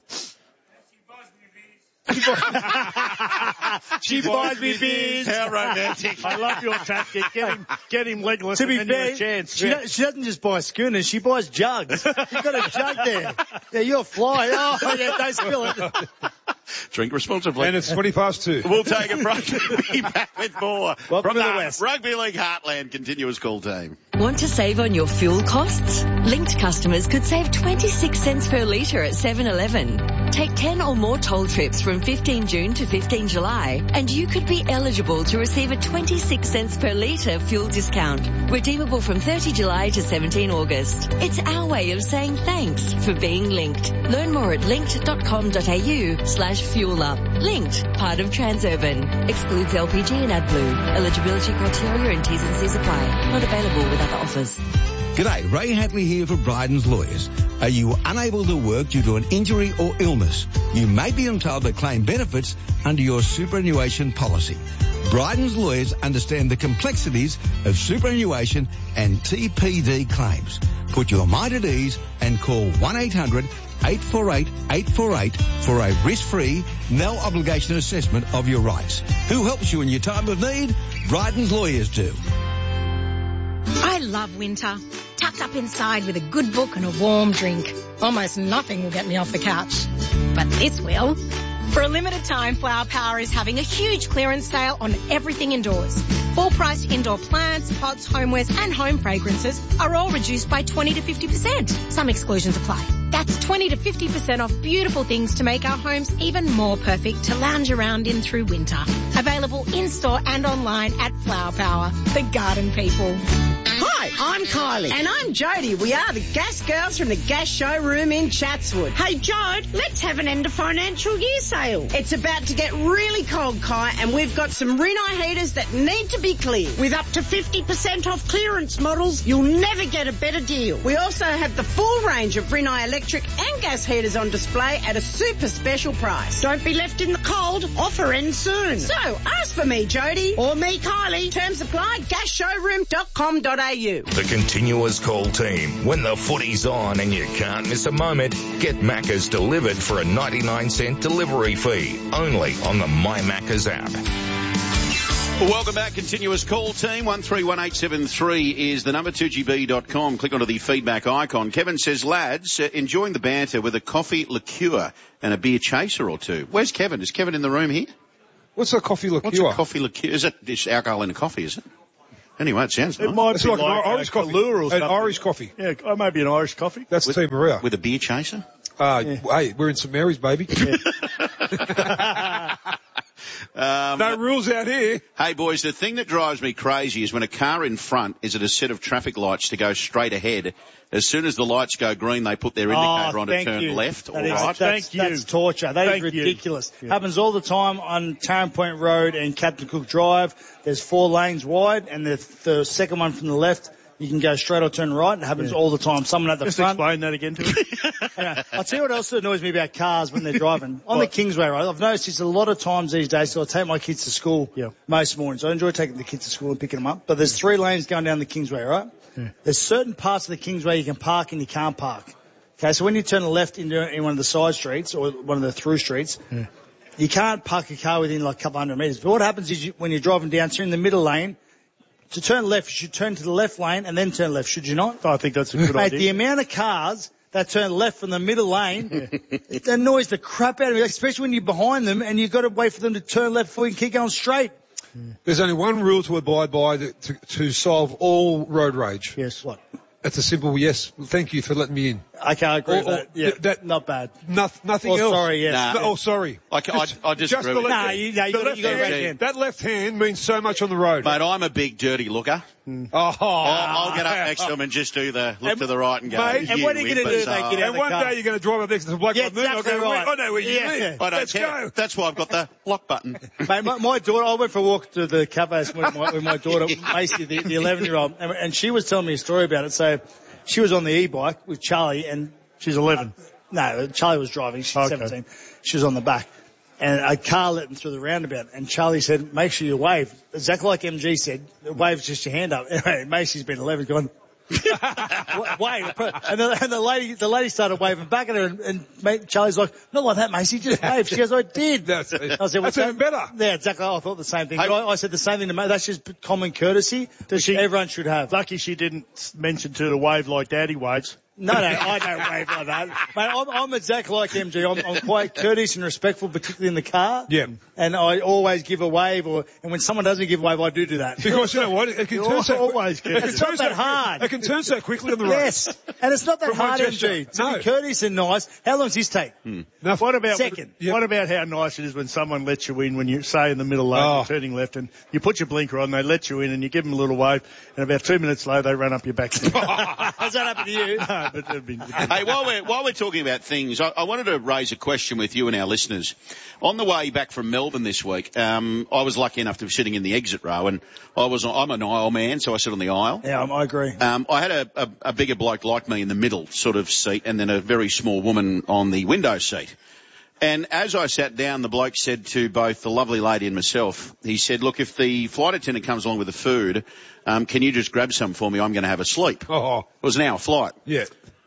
Speaker 5: She buys me beers.
Speaker 1: How romantic.
Speaker 3: I love your tactic. Get him, get him legless
Speaker 5: To be
Speaker 3: and then
Speaker 5: fair,
Speaker 3: you're a chance.
Speaker 5: she,
Speaker 3: Yeah.
Speaker 5: don't- she doesn't just buy schooners, she buys jugs. You've got a jug there. Yeah, you're a fly. Oh, yeah, don't spill it.
Speaker 1: Drink responsibly.
Speaker 2: And it's twenty past two.
Speaker 1: We'll take a break. We'll be back with more
Speaker 5: Welcome
Speaker 1: from
Speaker 5: to the
Speaker 1: the
Speaker 5: West.
Speaker 1: Rugby League Heartland Continuous Call Team.
Speaker 7: Want to save on your fuel costs? Linked customers could save twenty-six cents per litre at seven eleven. Take ten or more toll trips from fifteen June to fifteen July and you could be eligible to receive a twenty-six cents per litre fuel discount. Redeemable from thirty July to seventeen August. It's our way of saying thanks for being linked. Learn more at linked.com.au slash fuel up. Linked, part of Transurban. Excludes L P G and AdBlue. Eligibility criteria and T's and C's apply. Not available with other offers.
Speaker 8: G'day, Ray Hadley here for Bryden's Lawyers. Are you unable to work due to an injury or illness? You may be entitled to claim benefits under your superannuation policy. Bryden's Lawyers understand the complexities of superannuation and T P D claims. Put your mind at ease and call one eight hundred eight four eight eight four eight for a risk-free, no-obligation assessment of your rights. Who helps you in your time of need? Bryden's Lawyers do.
Speaker 9: I love winter. Tucked up inside with a good book and a warm drink. Almost nothing will get me off the couch. But this will. For a limited time, Flower Power is having a huge clearance sale on everything indoors. Full-priced indoor plants, pots, homewares and home fragrances are all reduced by twenty to fifty percent. Some exclusions apply. That's twenty to fifty percent off beautiful things to make our homes even more perfect to lounge around in through winter. Available in-store and online at Flower Power, the garden people.
Speaker 10: Hi, I'm Kylie. And I'm Jodie. We are the Gas Girls from the Gas Showroom in Chatswood. Hey, Jode, let's have an end of financial year sale. It's about to get really cold, Kai, and we've got some Rinnai heaters that need to be cleared. With up to fifty percent off clearance models, you'll never get a better deal. We also have the full range of Rinnai electric and gas heaters on display at a super special price. Don't be left in the cold. Offer ends soon. So, ask for me, Jodie, or me, Kylie. Terms apply, gas showroom dot com dot a u.
Speaker 11: The Continuous Call Team. When the footy's on and you can't miss a moment, get Macca's delivered for a ninety-nine cent delivery fee. Only on the My Macca's app.
Speaker 1: Well, welcome back. Continuous call team. one three one eight seven three is the number. two G B dot com. Click onto the feedback icon. Kevin says, lads, uh, enjoying the banter with a coffee liqueur and a beer chaser or two. Where's Kevin? Is Kevin in the room here?
Speaker 2: What's a coffee liqueur?
Speaker 1: What's a coffee liqueur? Is it it's alcohol in a coffee, is it? Anyway, it sounds
Speaker 3: It
Speaker 1: nice.
Speaker 3: might
Speaker 2: It's
Speaker 3: be
Speaker 2: like,
Speaker 3: like,
Speaker 2: an Irish
Speaker 3: a
Speaker 2: coffee.
Speaker 3: Kahlua or
Speaker 2: An
Speaker 3: something.
Speaker 2: Irish coffee.
Speaker 3: Yeah, oh, maybe an Irish coffee.
Speaker 2: That's Team Maria.
Speaker 1: With a beer chaser?
Speaker 2: Uh, Hey, we're in St Mary's, baby.
Speaker 1: Um,
Speaker 2: No rules out here.
Speaker 1: Hey, boys, the thing that drives me crazy is when a car in front is at a set of traffic lights to go straight ahead. As soon as the lights go green, they put their indicator
Speaker 5: Oh,
Speaker 1: on to
Speaker 5: thank
Speaker 1: turn
Speaker 5: you.
Speaker 1: left
Speaker 5: That
Speaker 1: or
Speaker 5: is-
Speaker 1: right.
Speaker 5: That's,
Speaker 3: Thank you.
Speaker 5: that's torture. That
Speaker 3: Thank
Speaker 5: is
Speaker 3: you.
Speaker 5: ridiculous.
Speaker 3: Yeah.
Speaker 5: Happens all the time on Tarrant Point Road and Captain Cook Drive. There's four lanes wide, and the, the second one from the left, you can go straight or turn right. It happens
Speaker 3: Yeah.
Speaker 5: all the time. Someone at the
Speaker 3: Just
Speaker 5: front.
Speaker 3: explain that again to me.
Speaker 5: Anyway, I'll tell you what else annoys me about cars when they're driving. On the Kingsway Road, I've noticed this a lot of times these days, so I take my kids to school
Speaker 3: Yeah.
Speaker 5: most mornings. I enjoy taking the kids to school and picking them up. But there's three lanes going down the Kingsway, right?
Speaker 3: Yeah.
Speaker 5: There's certain parts of the Kingsway you can park and you can't park. Okay, so when you turn left into in one of the side streets or one of the through streets,
Speaker 3: Yeah.
Speaker 5: you can't park a car within like a couple hundred metres. But what happens is you, when you're driving down, so you're in the middle lane, to turn left, you should turn to the left lane and then turn left, should you not?
Speaker 3: I think that's a good
Speaker 5: Mate, the
Speaker 3: idea.
Speaker 5: amount of cars that turn left from the middle lane, it annoys the crap out of me, especially when you're behind them and you've got to wait for them to turn left before you can keep going straight.
Speaker 2: There's only one rule to abide by that, to, to solve all road rage.
Speaker 5: Yes, what?
Speaker 2: It's a simple yes. Thank you for letting me in.
Speaker 5: Okay, I agree
Speaker 2: Or-
Speaker 5: with that.
Speaker 2: or
Speaker 5: Yeah,
Speaker 2: that-
Speaker 5: not bad.
Speaker 2: No, nothing
Speaker 5: Oh,
Speaker 2: else.
Speaker 5: sorry, yes.
Speaker 1: Nah.
Speaker 2: No, oh, sorry.
Speaker 1: I, ca- I, I disagree
Speaker 2: Just the
Speaker 1: with
Speaker 2: left
Speaker 5: Nah,
Speaker 2: hand.
Speaker 5: you- no, you
Speaker 2: The
Speaker 5: gotta-
Speaker 2: left
Speaker 5: you gotta
Speaker 2: hand-
Speaker 5: right hand.
Speaker 2: That left hand means so much on the road.
Speaker 1: Mate, I'm a big dirty looker.
Speaker 2: Oh,
Speaker 1: I'll, I'll get up next to them and just do the look
Speaker 5: And-
Speaker 1: to the right and go.
Speaker 2: mate,
Speaker 5: and what are you
Speaker 1: win,
Speaker 5: gonna do,
Speaker 1: bizarre.
Speaker 5: mate? Get out
Speaker 2: and one
Speaker 5: the car.
Speaker 2: day you're going to drive up next to the black
Speaker 5: Yeah,
Speaker 2: like me, and I'll
Speaker 5: exactly
Speaker 2: go,
Speaker 5: right.
Speaker 2: I know where you
Speaker 5: Yeah.
Speaker 2: mean.
Speaker 1: I don't
Speaker 2: Let's
Speaker 1: care.
Speaker 2: go.
Speaker 1: That's why I've got the block button.
Speaker 5: Mate, my, my daughter, I went for a walk to the cafes with my, with my daughter, Macy, the, the eleven-year-old, and, and she was telling me a story about it. So she was on the e-bike with Charlie, and
Speaker 3: She's eleven.
Speaker 5: no, Charlie was driving. She's
Speaker 3: Okay.
Speaker 5: seventeen. She was on the back. And a car let them through the roundabout. And Charlie said, make sure you wave. Exactly like M G said, wave just your hand up. Anyway, Macy's been eleven, gone, wave. And the, and the lady, the lady started waving back at her, and, and mate, Charlie's like, not like that, Macy, just wave. She goes, I did.
Speaker 2: That's,
Speaker 5: I said,
Speaker 2: that's
Speaker 5: "What's
Speaker 2: even
Speaker 5: that?"
Speaker 2: better.
Speaker 5: Yeah, exactly. I thought the same thing.
Speaker 1: Hey-
Speaker 5: But I, I said the same thing to mate. That's just common courtesy that
Speaker 3: she-
Speaker 5: everyone should have.
Speaker 3: Lucky she didn't mention to the wave like Daddy waves.
Speaker 5: No, no, I don't wave like that. Mate, I'm, I'm exactly like M G. I'm, I'm quite courteous and respectful, particularly in the car.
Speaker 2: Yeah.
Speaker 5: And I always give a wave, or and when someone doesn't give a wave, I do do that.
Speaker 2: Because you know what? It can
Speaker 3: You're
Speaker 2: turn so
Speaker 3: always
Speaker 2: quick-
Speaker 3: good.
Speaker 2: it
Speaker 5: It's not
Speaker 2: turns
Speaker 5: that
Speaker 2: so-
Speaker 5: hard.
Speaker 2: It can turn so quickly on the road.
Speaker 5: Yes, and it's not that
Speaker 2: From one
Speaker 5: hard, M
Speaker 2: gesture.
Speaker 5: G. To
Speaker 2: No.
Speaker 5: be courteous and nice. How long does this take?
Speaker 2: Now,
Speaker 3: What about
Speaker 5: Second.
Speaker 2: Yeah.
Speaker 3: what about how nice it is when someone lets you in when you say in the middle lane,
Speaker 2: Oh.
Speaker 3: you're turning left, and you put your blinker on, they let you in, and you give them a little wave, and about two minutes later they run up your back.
Speaker 5: Has that happened to you?
Speaker 3: No, but it'd be,
Speaker 1: Hey, while we're, while we're talking about things, I, I wanted to raise a question with you and our listeners. On the way back from Melbourne this week, um, I was lucky enough to be sitting in the exit row, and I was, I'm an aisle man, so I sit on the aisle.
Speaker 5: Yeah, I agree.
Speaker 1: Um, I had a, a, a bigger bloke like me in the middle sort of seat, and then a very small woman on the window seat. And as I sat down, the bloke said to both the lovely lady and myself, he said, look, if the flight attendant comes along with the food, um, can you just grab some for me? I'm going to have a sleep.
Speaker 2: Oh,
Speaker 1: It was an hour flight.
Speaker 2: yeah.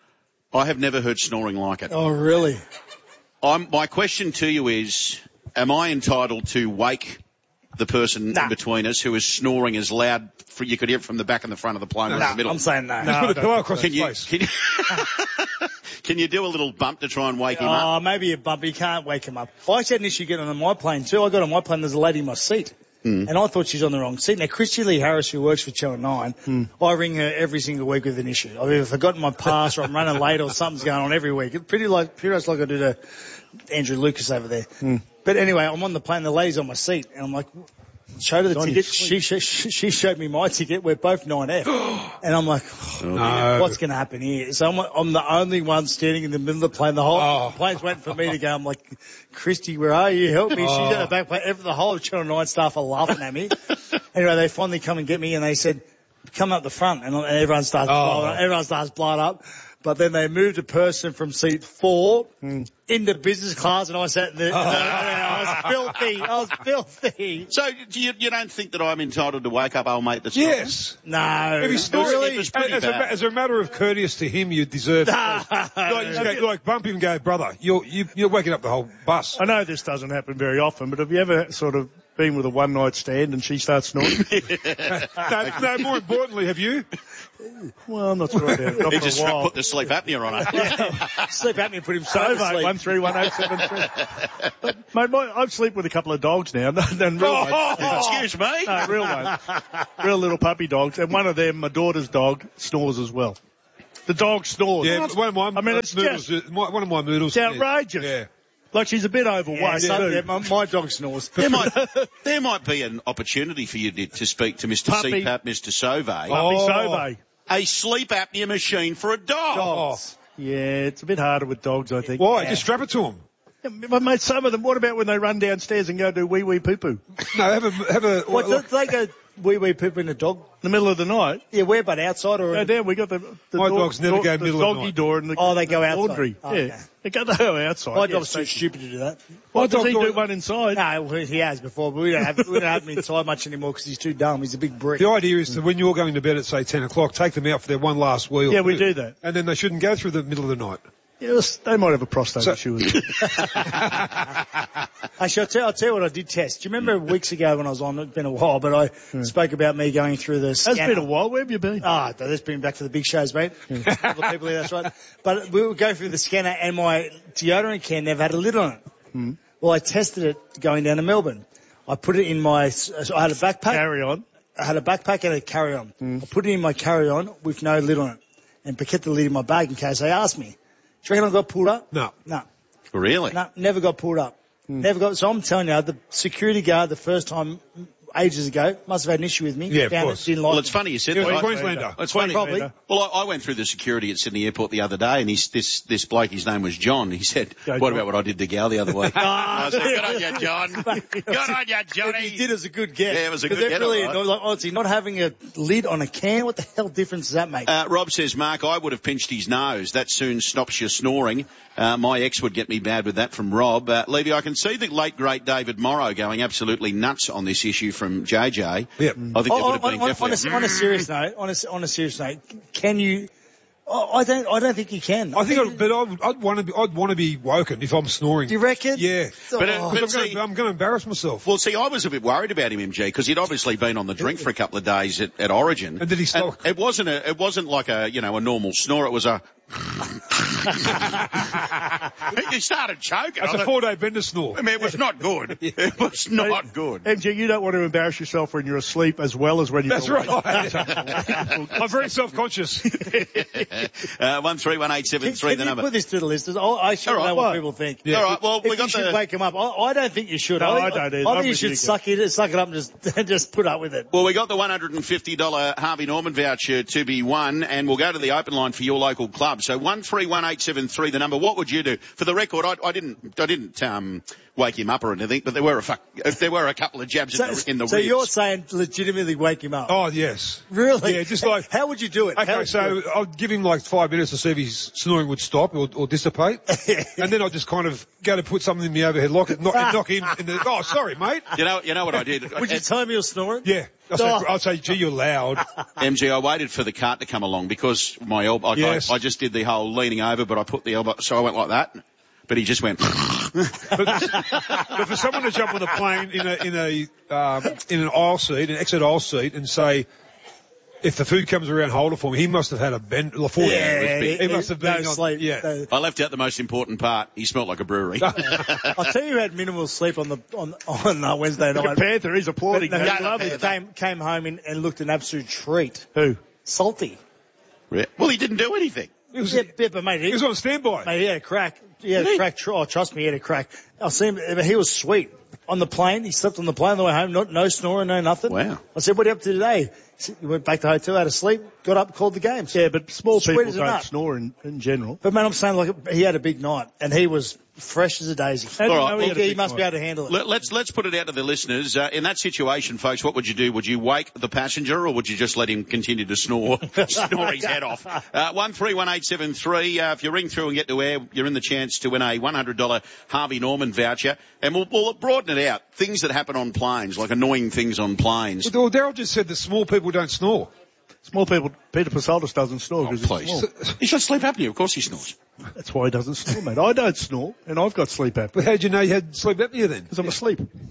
Speaker 1: I have never heard snoring like it.
Speaker 5: Oh, really?
Speaker 1: I'm, my question to you is, am I entitled to wake the person
Speaker 5: Nah.
Speaker 1: in between us who is snoring as loud for, you could hear it from the back and the front of the plane or in
Speaker 5: Nah,
Speaker 1: the middle?
Speaker 5: I'm saying no.
Speaker 2: Just put a pillow across
Speaker 1: Can
Speaker 2: his
Speaker 1: you,
Speaker 2: face.
Speaker 1: can you, can you do a little bump to try and wake him up?
Speaker 5: Oh, maybe a bump. You can't wake him up. I actually had an issue getting on my plane too. I got on my plane, there's a lady in my seat.
Speaker 1: Mm.
Speaker 5: And I thought she's on the wrong seat. Now, Christy Lee Harris, who works for Channel nine,
Speaker 1: Hmm.
Speaker 5: I ring her every single week with an issue. I've either forgotten my pass or I'm running late or something's going on every week. It's pretty like, pretty much like I do to Andrew Lucas over there.
Speaker 1: Hmm.
Speaker 5: But anyway, I'm on the plane, the lady's on my seat, and I'm like, showed her the
Speaker 3: On
Speaker 5: ticket.
Speaker 3: your
Speaker 5: She, she, she showed me my ticket. We're both nine F. And I'm like, oh,
Speaker 2: No.
Speaker 5: what's going to happen here? So I'm, I'm the only one standing in the middle of the plane. The whole
Speaker 2: Oh.
Speaker 5: plane's waiting for me to go. I'm like, Christy, where are you? Help me. She's
Speaker 2: Oh.
Speaker 5: at the back plane. Every, the whole Channel nine staff are laughing at me. Anyway, they finally come and get me, and they said, come up the front. And, and everyone starts
Speaker 2: Oh.
Speaker 5: blowing up. Everyone starts blowing up. But then they moved a person from seat four into business class, and I sat in the, I was filthy. I was filthy.
Speaker 1: So do you, you don't think that I'm entitled to wake up old mate that's snoring?
Speaker 2: Yes.
Speaker 5: No.
Speaker 2: If he's snoring,
Speaker 1: Really? It was pretty
Speaker 2: as, a,
Speaker 1: bad.
Speaker 2: as a matter of courteous to him, you deserve it. like, you just go, like, bump him and go, brother, you're, you, you're waking up the whole bus.
Speaker 3: I know this doesn't happen very often, but have you ever sort of been with a one night stand and she starts snoring.
Speaker 2: no, no, more importantly, have you?
Speaker 3: Well, I'm not sure about it. Not
Speaker 1: He
Speaker 3: for
Speaker 1: just
Speaker 3: a while.
Speaker 1: put the sleep apnea on it.
Speaker 5: Yeah. Sleep apnea put him so
Speaker 3: So, mate, one three one eight seven three. But, mate, my, I sleep with a couple of dogs now. No, no, real ones.
Speaker 1: Oh, excuse me.
Speaker 3: No, real ones. Real little puppy dogs. And one of them, my daughter's dog, snores as well. The dog snores.
Speaker 2: Yeah, one of my,
Speaker 3: I mean, it's
Speaker 2: noodles,
Speaker 3: just
Speaker 2: my, one of my noodles.
Speaker 3: it's outrageous.
Speaker 2: Yeah.
Speaker 3: Like she's a bit overweight.
Speaker 5: Yeah, so,
Speaker 3: too.
Speaker 5: yeah, my, my dog snores.
Speaker 1: There might, there might be an opportunity for you to, to speak to Mister
Speaker 3: Puppy.
Speaker 1: C PAP, Mister Sauve.
Speaker 3: Puppy
Speaker 2: Oh.
Speaker 3: Sauve.
Speaker 1: A sleep apnea machine for a dog.
Speaker 3: Dogs. Yeah, it's a bit harder with dogs, I think.
Speaker 2: Why?
Speaker 3: Yeah.
Speaker 2: Just strap it to them.
Speaker 3: Yeah, but mate, some of them, what about when they run downstairs and go do wee wee poo poo?
Speaker 2: No, have a, have a,
Speaker 5: What,
Speaker 2: like,
Speaker 5: do they go wee wee poop in a dog?
Speaker 3: In the middle of the night?
Speaker 5: Yeah, where, but outside or?
Speaker 3: No, down, we got the, the
Speaker 2: My
Speaker 3: door,
Speaker 2: dogs never
Speaker 3: door,
Speaker 2: go
Speaker 3: the
Speaker 2: middle of
Speaker 3: doggy
Speaker 2: night.
Speaker 3: door and the
Speaker 5: Oh, they go outside.
Speaker 3: laundry.
Speaker 5: Oh,
Speaker 3: yeah.
Speaker 5: okay.
Speaker 3: They go, they go outside.
Speaker 5: My
Speaker 3: yeah,
Speaker 5: dog's too
Speaker 3: so-
Speaker 5: stupid to do that.
Speaker 3: Why does
Speaker 2: dog
Speaker 3: he
Speaker 2: door-
Speaker 3: do one inside?
Speaker 5: No, well, he has before, but we don't have, we don't have him inside much anymore because he's too dumb. He's a big brick.
Speaker 2: The idea is that when you're going to bed at, say, ten o'clock, take them out for their one last wheel.
Speaker 3: Yeah, we do that.
Speaker 2: And then they shouldn't go through the middle of the night.
Speaker 3: Yes, they might have a prostate
Speaker 2: So-
Speaker 3: issue.
Speaker 5: Actually, I'll tell, I'll tell you what I did test. Do you remember weeks ago when I was on, it's been a while, but I spoke about me going through the
Speaker 3: It's
Speaker 5: scanner.
Speaker 3: been a while. Where have you been?
Speaker 5: Ah, that's been back to the big shows, mate. All the people here, that's right. But we would go through the scanner and my deodorant can never had a lid on it.
Speaker 3: Hmm.
Speaker 5: Well, I tested it going down to Melbourne. I put it in my, so I had a backpack.
Speaker 3: Carry on.
Speaker 5: I had a backpack and a carry-on.
Speaker 3: Mm.
Speaker 5: I put it in my carry-on with no lid on it and kept the lid in my bag in case they asked me. Do you reckon I got pulled up?
Speaker 2: No.
Speaker 5: No.
Speaker 1: Really?
Speaker 5: No, never got pulled up.
Speaker 3: Hmm.
Speaker 5: Never got, so I'm telling you, the security guard the first time ages ago must have had an issue with me.
Speaker 2: Yeah, of
Speaker 5: Found
Speaker 2: course.
Speaker 5: It, didn't like
Speaker 1: Well,
Speaker 5: it.
Speaker 1: it's funny you said
Speaker 2: He was
Speaker 1: that.
Speaker 2: a
Speaker 1: I-
Speaker 2: Queenslander.
Speaker 1: It's funny.
Speaker 5: Probably.
Speaker 1: Well, I, I went through the security at Sydney Airport the other day, and he's, this this bloke, his name was John. He said,
Speaker 3: Go,
Speaker 1: "What
Speaker 3: John.
Speaker 1: about what I did to Gal the other week?" I was like, "Good on you, John. Good on you, Johnny."
Speaker 5: If you did as a good guess.
Speaker 1: Yeah, it was a
Speaker 5: 'Cause
Speaker 1: good
Speaker 5: they're
Speaker 1: get,
Speaker 5: really
Speaker 1: all right.
Speaker 5: annoying. Like, honestly, not having a lid on a can, what the hell difference does that make?
Speaker 1: Uh, Rob says, Mark, I would have pinched his nose. That soon stops your snoring. Uh, my ex would get me bad with that from Rob. Uh, Levy, I can see the late, great David Morrow going absolutely nuts on this issue from J J.
Speaker 2: Yep.
Speaker 1: I think there
Speaker 5: Oh,
Speaker 1: would have
Speaker 5: on,
Speaker 1: been
Speaker 5: on,
Speaker 1: definitely...
Speaker 5: on, a, on a serious note, on a, on a serious note, can you? Oh, I don't. I don't think you can.
Speaker 2: I think, I'd, but I'd, I'd want to be, I'd want to be woken if I'm snoring.
Speaker 5: Do you reckon?
Speaker 2: Yeah.
Speaker 1: But, uh,
Speaker 5: Oh.
Speaker 1: but
Speaker 2: I'm
Speaker 1: see-
Speaker 2: going to embarrass myself.
Speaker 1: Well, see, I was a bit worried about him, M G, because he'd obviously been on the drink for a couple of days at, at Origin.
Speaker 2: And did he stop?
Speaker 1: It wasn't a, it wasn't like a, you know, a normal snore. It was a. He started choking.
Speaker 2: That's
Speaker 1: I
Speaker 2: a
Speaker 1: thought-
Speaker 2: four-day bender snore.
Speaker 1: I mean, it was not good. It was not good.
Speaker 3: M G, you don't want to embarrass yourself when you're asleep as well as when you're
Speaker 2: That's
Speaker 3: awake.
Speaker 2: right. I'm very self-conscious.
Speaker 1: Uh, one three one eight seven
Speaker 5: Can,
Speaker 1: three,
Speaker 5: can
Speaker 1: the
Speaker 5: you
Speaker 1: number.
Speaker 5: put this to the listeners? I, I should
Speaker 1: All right,
Speaker 5: know what
Speaker 1: what?
Speaker 5: people think.
Speaker 2: Yeah.
Speaker 1: All right, well,
Speaker 5: If
Speaker 1: we
Speaker 5: you
Speaker 1: got
Speaker 5: should
Speaker 1: the.
Speaker 5: wake them up. I, I don't think you should.
Speaker 3: No,
Speaker 5: I,
Speaker 3: I don't either.
Speaker 5: I
Speaker 3: I'm
Speaker 5: think you
Speaker 3: with
Speaker 5: should
Speaker 3: you,
Speaker 5: suck it, suck it up and just, just put up with it.
Speaker 1: Well, we got the one hundred fifty dollars Harvey Norman voucher to be won, and we'll go to the open line for your local club. So one three one eight seven three, the number. What would you do? For the record, I, I didn't, I didn't um, wake him up or anything, but there were a fuck, if there were a couple of jabs
Speaker 5: So,
Speaker 1: in the, in the
Speaker 5: so
Speaker 1: ribs.
Speaker 5: you're saying legitimately wake him up?
Speaker 2: Oh, yes.
Speaker 5: Really?
Speaker 2: Yeah, just like...
Speaker 5: How would you do it? How
Speaker 2: Okay,
Speaker 5: would you do
Speaker 2: so
Speaker 5: it?
Speaker 2: I'd give him like five minutes to see if his snoring would stop or, or dissipate. And then I'd just kind of go to put something in the overhead locker, knock, knock him in the... Oh, sorry, mate.
Speaker 1: You know, you know what I did?
Speaker 5: Would you tell him you're snoring?
Speaker 2: Yeah. I'd say,
Speaker 5: Oh.
Speaker 2: I'd say, gee, you're loud.
Speaker 1: M G, I waited for the cart to come along because my elbow, I,
Speaker 2: Yes.
Speaker 1: I, I just did the whole leaning over, but I put the elbow, so I went like that. But he just went.
Speaker 2: But, but for someone to jump on a plane in a in a um, in an aisle seat, an exit aisle seat, and say, if the food comes around, hold it for me, he must have had a bend. A four
Speaker 5: Yeah,
Speaker 2: he, he must have been
Speaker 5: no
Speaker 2: on,
Speaker 5: sleep.
Speaker 2: Yeah.
Speaker 5: No.
Speaker 1: I left out the most important part. He smelt like a brewery.
Speaker 5: I'll tell you who had minimal sleep on the on on uh, Wednesday
Speaker 3: Like a
Speaker 5: night.
Speaker 3: panther, he's applauding.
Speaker 5: No,
Speaker 3: that.
Speaker 5: he loved it. Came came home in, and looked an absolute treat.
Speaker 3: Who?
Speaker 5: Salty.
Speaker 1: Well, he didn't do anything.
Speaker 2: He was,
Speaker 5: Yeah, yeah, but mate, he,
Speaker 2: he was on standby.
Speaker 5: mate, he had a crack. He had a crack. Oh, trust me, he had a crack. I see him, but he was sweet on the plane. He slept on the plane on the way home. Not no snoring, no nothing.
Speaker 1: Wow.
Speaker 5: I said, "What are you up to today?" He said, he went back to the hotel, had a sleep, got up, called the games.
Speaker 3: Yeah, but small
Speaker 5: Sweet
Speaker 3: people
Speaker 5: as a
Speaker 3: don't
Speaker 5: nut.
Speaker 3: snore in, in general.
Speaker 5: But man, I'm saying like he had a big night, and he was fresh as a daisy.
Speaker 3: All
Speaker 1: right,
Speaker 5: He-
Speaker 1: well,
Speaker 3: had a
Speaker 5: he
Speaker 3: big
Speaker 5: must
Speaker 3: night.
Speaker 5: be able to handle it.
Speaker 1: Let, let's let's put it out to the listeners. Uh, in that situation, folks, what would you do? Would you wake the passenger, or would you just let him continue to snore, snore his head off? Uh, one three one eight seven three. Uh, if you ring through and get to air, you're in the chance to win a one hundred dollars Harvey Norman voucher, and we'll, we'll broaden it out. Things that happen on planes, like annoying things on planes.
Speaker 2: Well, Daryl just said that small people don't snore.
Speaker 3: Small people, Peter Pasoldis doesn't snore
Speaker 1: Oh,
Speaker 3: because
Speaker 1: please.
Speaker 3: he's small.
Speaker 1: He's got sleep apnea. Of course he snores.
Speaker 3: That's why he doesn't snore, mate. I don't snore, and I've got sleep apnea
Speaker 2: But how did you know you had sleep apnea then?
Speaker 3: because I'm asleep.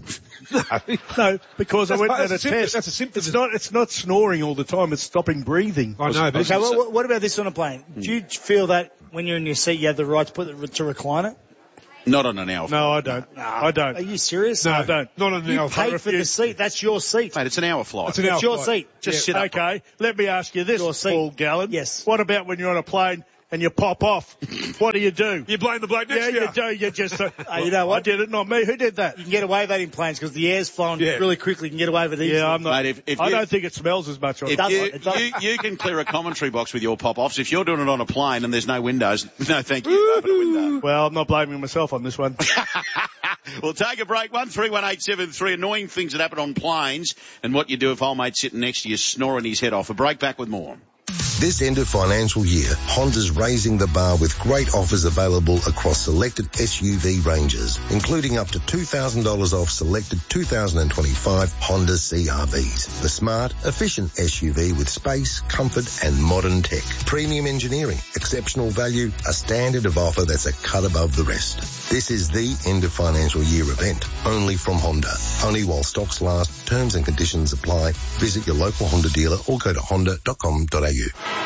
Speaker 3: No, because I
Speaker 2: That's-
Speaker 3: went and
Speaker 2: that's
Speaker 3: had a
Speaker 2: a symptom-
Speaker 3: test.
Speaker 2: that's a symptom.
Speaker 3: It's not, it's not snoring all the time. It's stopping breathing.
Speaker 2: I know, but
Speaker 5: Okay, well, what- what about this on a plane? Do you feel that when you're in your seat, you have the right to put it, to recline it?
Speaker 1: Not on an Alpha.
Speaker 3: No, I don't. I don't.
Speaker 5: Are you serious?
Speaker 3: No, I don't.
Speaker 2: not on the
Speaker 5: You
Speaker 2: Alpha.
Speaker 5: paid for the seat. That's your seat.
Speaker 1: Mate, it's an hour flight.
Speaker 2: It's an
Speaker 5: It's
Speaker 2: hour
Speaker 5: your
Speaker 2: flight.
Speaker 5: seat.
Speaker 1: Just
Speaker 3: Yeah,
Speaker 1: sit up.
Speaker 3: Okay, let me ask you this,
Speaker 5: Your seat.
Speaker 3: Paul Gallen.
Speaker 5: Yes.
Speaker 3: What about when you're on a plane and you pop off? What do you do?
Speaker 2: You blame the bloke next
Speaker 3: Yeah,
Speaker 2: to you.
Speaker 3: you do. You just. Uh,
Speaker 5: Hey, you know what?
Speaker 3: I did it, not me. Who did that?
Speaker 5: You can get away with that in planes because the air's flowing
Speaker 2: Yeah.
Speaker 5: really quickly. You can get away with it easily.
Speaker 3: Yeah, I'm not.
Speaker 1: Mate, if- if
Speaker 3: I
Speaker 1: you-
Speaker 3: don't think it smells as much. On
Speaker 1: If
Speaker 3: it.
Speaker 5: does
Speaker 1: you,
Speaker 5: it, it does.
Speaker 1: you, you can clear a commentary box with your pop-offs. If you're doing it on a plane and there's no windows, no thank you. Open a window.
Speaker 3: Well, I'm not blaming myself on this one.
Speaker 1: We'll take a break. one three one eight seven three. Annoying things that happen on planes and what you do if old mate's sitting next to you snoring his head off. A break, back with more.
Speaker 12: This end of financial year, Honda's raising the bar with great offers available across selected S U V ranges, including up to two thousand dollars off selected two thousand twenty-five Honda C R Vs. The smart, efficient S U V with space, comfort and modern tech. Premium engineering, exceptional value, a standard of offer that's a cut above the rest. This is the end of financial year event, only from Honda. Only while stocks last, terms and conditions apply. Visit your local Honda dealer or go to honda dot com dot a u.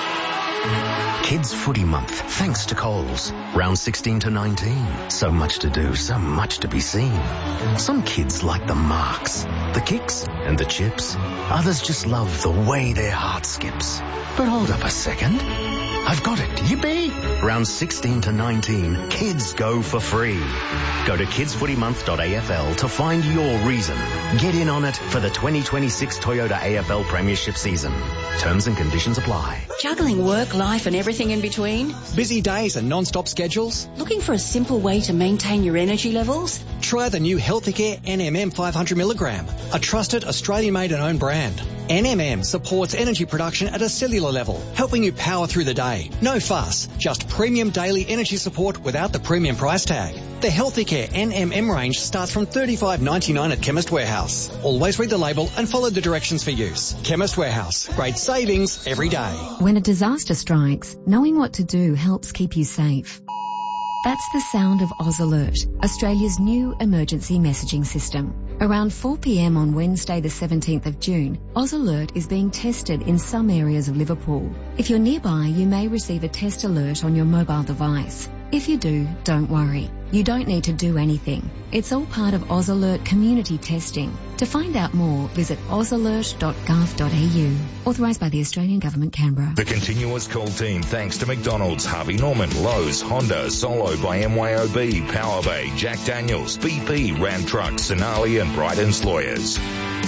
Speaker 13: Kids Footy Month, thanks to Coles. Round sixteen to nineteen. So much to do, so much to be seen. Some kids like the marks, the kicks and the chips. Others just love the way their heart skips. But hold up a second. I've got it. Yippee! Round sixteen to nineteen, kids go for free. Go to kids footy month dot a f l to find your reason. Get in on it for the twenty twenty-six Toyota A F L Premiership season. Terms and conditions apply.
Speaker 14: Juggling work, life and everything in between?
Speaker 15: Busy days and non-stop schedules?
Speaker 14: Looking for a simple way to maintain your energy levels?
Speaker 15: Try the new Healthicare N M M five hundred milligram, a trusted Australian-made and owned brand. N M M supports energy production at a cellular level, helping you power through the day. No fuss, just premium daily energy support without the premium price tag. The Healthicare N M M range starts from thirty-five ninety-nine at Chemist Warehouse. Always read the label and follow the directions for use. Chemist Warehouse, great savings every day.
Speaker 16: When a disaster strikes, knowing what to do helps keep you safe. That's the sound of Oz Alert, Australia's new emergency messaging system. Around four p m on Wednesday the seventeenth of June, Oz Alert is being tested in some areas of Liverpool. If you're nearby, you may receive a test alert on your mobile device. If you do, don't worry. You don't need to do anything. It's all part of Oz Alert community testing. To find out more, visit oz alert dot gov dot a u. Authorised by the Australian Government, Canberra.
Speaker 11: The continuous call team thanks to McDonald's, Harvey Norman, Lowe's, Honda, Solo by M Y O B, Power Bay, Jack Daniels, B P, Ram Trucks, Sonali and Bryden's Lawyers.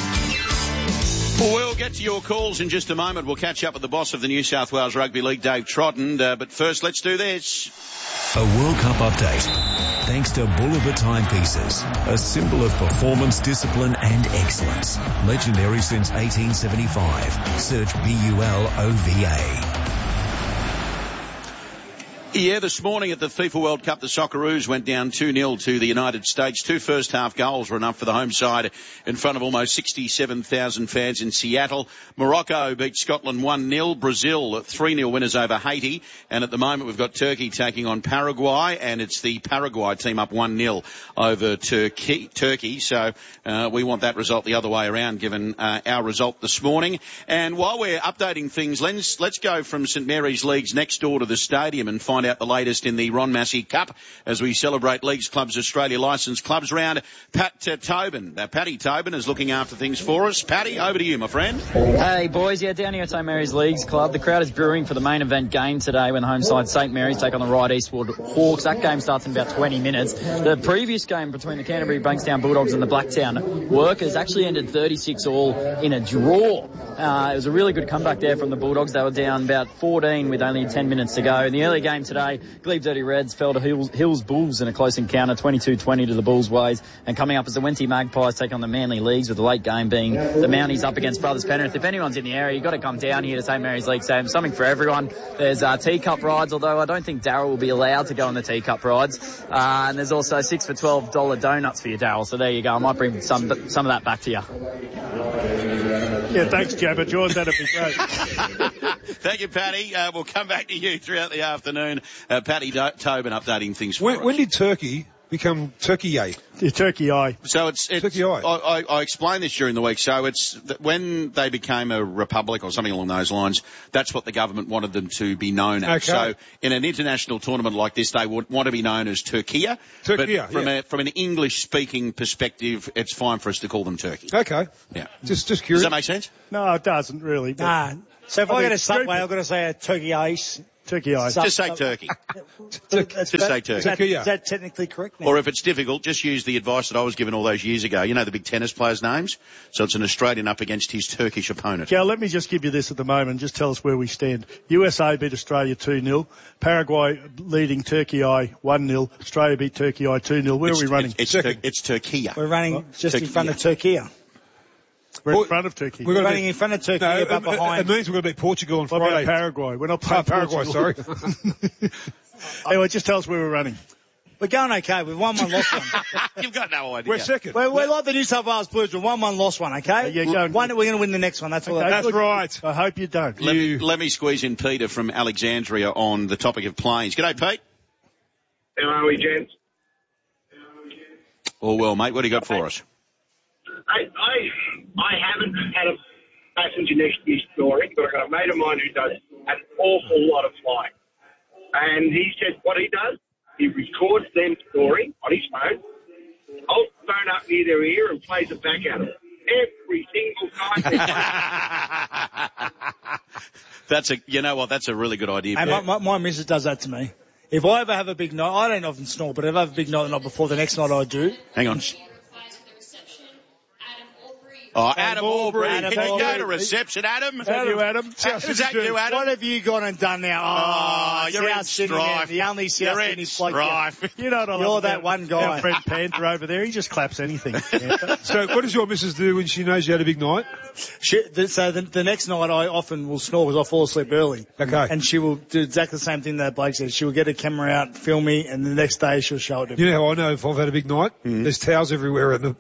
Speaker 1: Well, we'll get to your calls in just a moment. We'll catch up with the boss of the New South Wales Rugby League, Dave Trotton. Uh, but first, let's do this.
Speaker 17: A World Cup update. Thanks to Bulova Timepieces, a symbol of performance, discipline and excellence. Legendary since eighteen seventy-five. Search B U L O V A.
Speaker 1: Yeah, this morning at the FIFA World Cup, the Socceroos went down two nil to the United States. Two first-half goals were enough for the home side in front of almost sixty-seven thousand fans in Seattle. Morocco beat Scotland one nil. Brazil three nil winners over Haiti. And at the moment, we've got Turkey taking on Paraguay, and it's the Paraguay team up one nil over Turkey. Turkey. So uh, we want that result the other way around, given uh, our result this morning. And while we're updating things, let's, let's go from St Mary's Leagues next door to the stadium and find out the latest in the Ron Massey Cup as we celebrate Leagues Clubs Australia licensed clubs round. Pat uh, Tobin, uh, Paddy Tobin is looking after things for us. Paddy, over to you, my friend.
Speaker 18: Hey boys, yeah, down here at St Mary's Leagues Club, the crowd is brewing for the main event game today when the home side St Mary's take on the Right Eastwood Hawks. That game starts in about twenty minutes. The previous game between the Canterbury Bankstown Bulldogs and the Blacktown Workers actually ended thirty-six all in a draw. Uh, it was a really good comeback there from the Bulldogs. They were down about fourteen with only ten minutes to go. In the early game today, Glebe Dirty Reds fell to Hills, Hills Bulls in a close encounter, twenty-two twenty to the Bulls' ways. And coming up is the Wenty Magpies take on the Manly Leagues, with the late game being the Mounties up against Brothers Penrith. If anyone's in the area, you've got to come down here to St Mary's League Stadium. Something for everyone. There's uh, teacup rides, although I don't think Darryl will be allowed to go on the teacup rides. Uh, and there's also six for twelve dollars donuts for you, Darryl. So there you go. I might bring some some of that back to you.
Speaker 3: Yeah, thanks, Jabba. George, that'd be great.
Speaker 1: Thank you, Paddy. Uh, we'll come back to you throughout the afternoon. Uh, Paddy Do- Tobin updating things for
Speaker 2: when,
Speaker 1: us.
Speaker 2: when did Turkey become Turkey Eye.
Speaker 3: Yeah, Turkey Eye.
Speaker 1: So it's, it's
Speaker 2: Turkey Eye.
Speaker 1: I, I, I explained this during the week. So it's that when they became a republic or something along those lines, that's what the government wanted them to be known as.
Speaker 2: Okay.
Speaker 1: So in an international tournament like this, they would want to be known as Turkiya.
Speaker 2: Turkiya,
Speaker 1: But from
Speaker 2: yeah.
Speaker 1: a, from an English-speaking perspective, it's fine for us to call them Turkey.
Speaker 2: Okay.
Speaker 1: Yeah.
Speaker 2: Just, just
Speaker 1: Does
Speaker 2: curious.
Speaker 1: that make sense?
Speaker 3: No, it doesn't really. but-
Speaker 5: Nah. So if
Speaker 3: I
Speaker 5: I,
Speaker 3: mean,
Speaker 5: get a
Speaker 3: it's
Speaker 5: Subway,
Speaker 3: stupid.
Speaker 5: I've got to say a turkey ice.
Speaker 3: Turkey Eye.
Speaker 5: Sub-
Speaker 1: Just say
Speaker 5: sub-
Speaker 1: Turkey.
Speaker 5: That's
Speaker 1: Just
Speaker 5: that-
Speaker 1: say Turkey.
Speaker 5: Is that,
Speaker 2: Turkey,
Speaker 5: is that technically correct now?
Speaker 1: Or if it's difficult, just use the advice that I was given all those years ago. You know the big tennis players' names? So it's an Australian up against his Turkish opponent.
Speaker 3: Gal, let me just give you this at the moment. Just tell us where we stand. U S A beat Australia two nil. Paraguay leading Turkey Eye one nil. Australia beat Turkey Eye two nil. Where
Speaker 1: It's-
Speaker 3: are we running?
Speaker 1: It's, it's, Tur- it's Turkiya.
Speaker 5: We're running just in
Speaker 1: Turkey,
Speaker 5: front of Turkey.
Speaker 3: We're
Speaker 2: Well,
Speaker 3: in front of Turkey.
Speaker 2: we're
Speaker 5: We're
Speaker 2: gonna
Speaker 5: running
Speaker 2: be-
Speaker 5: in front of Turkey,
Speaker 2: No,
Speaker 5: but
Speaker 2: it, it,
Speaker 5: behind.
Speaker 2: it means we're going to beat Portugal on
Speaker 3: What about
Speaker 2: Friday.
Speaker 3: Paraguay? We're not
Speaker 2: Ah,
Speaker 3: playing
Speaker 2: Paraguay,
Speaker 3: Portugal.
Speaker 2: sorry.
Speaker 3: Anyway, just tell us where we're running.
Speaker 5: We're going okay. We've won one, lost one.
Speaker 1: You've got no idea.
Speaker 2: We're second.
Speaker 5: We're, we're like the New South Wales Blues. We're one, one, lost one, okay?
Speaker 3: Yeah, go on.
Speaker 5: One, we're going to win the next one. That's all.
Speaker 3: Okay,
Speaker 2: That's
Speaker 3: good.
Speaker 2: right.
Speaker 3: I hope you don't.
Speaker 1: Let me,
Speaker 2: You-
Speaker 1: let me squeeze in Peter from Alexandria on the topic of planes. G'day, Pete.
Speaker 19: How are we, gents?
Speaker 1: Oh, well, mate, what do you got for us?
Speaker 19: I, I, I haven't had a passenger next to me snoring, but I've got a mate of mine who does an awful lot of flying. And he said what he does, he records them snoring on his phone, holds the phone up near their ear and plays it back at them. Every single time.
Speaker 1: That's a, you know what, that's a really good idea,
Speaker 5: Hey,
Speaker 1: Pete.
Speaker 5: my, my, my missus does that to me. If I ever have a big night, I don't often snore, but if I have a big night the night before, the next night I do.
Speaker 1: Hang on. Oh, Adam Aubrey.
Speaker 5: Adam
Speaker 1: Can you go
Speaker 5: Aubrey.
Speaker 1: to reception, Adam?
Speaker 3: Is that you, Adam?
Speaker 1: Uh, Is that you, Adam?
Speaker 5: What have you gone and done now? Oh,
Speaker 1: Oh, you're in
Speaker 5: South Sydney,
Speaker 1: strife.
Speaker 5: The only South
Speaker 1: You're in
Speaker 5: Sydney bloke.
Speaker 1: strife.
Speaker 3: You know what I love
Speaker 5: You're
Speaker 3: about
Speaker 5: that one guy.
Speaker 3: Our friend Panther over there, he just claps anything.
Speaker 2: So what does your missus do when she knows you had a big night?
Speaker 5: She, the, so the, the next night I often will snore because I fall asleep early.
Speaker 2: Okay.
Speaker 5: And she will do exactly the same thing that bloke says. She will get a camera out, film me, and the next day she'll show it to me.
Speaker 2: You know how I know if I've had a big night? There's towels everywhere in the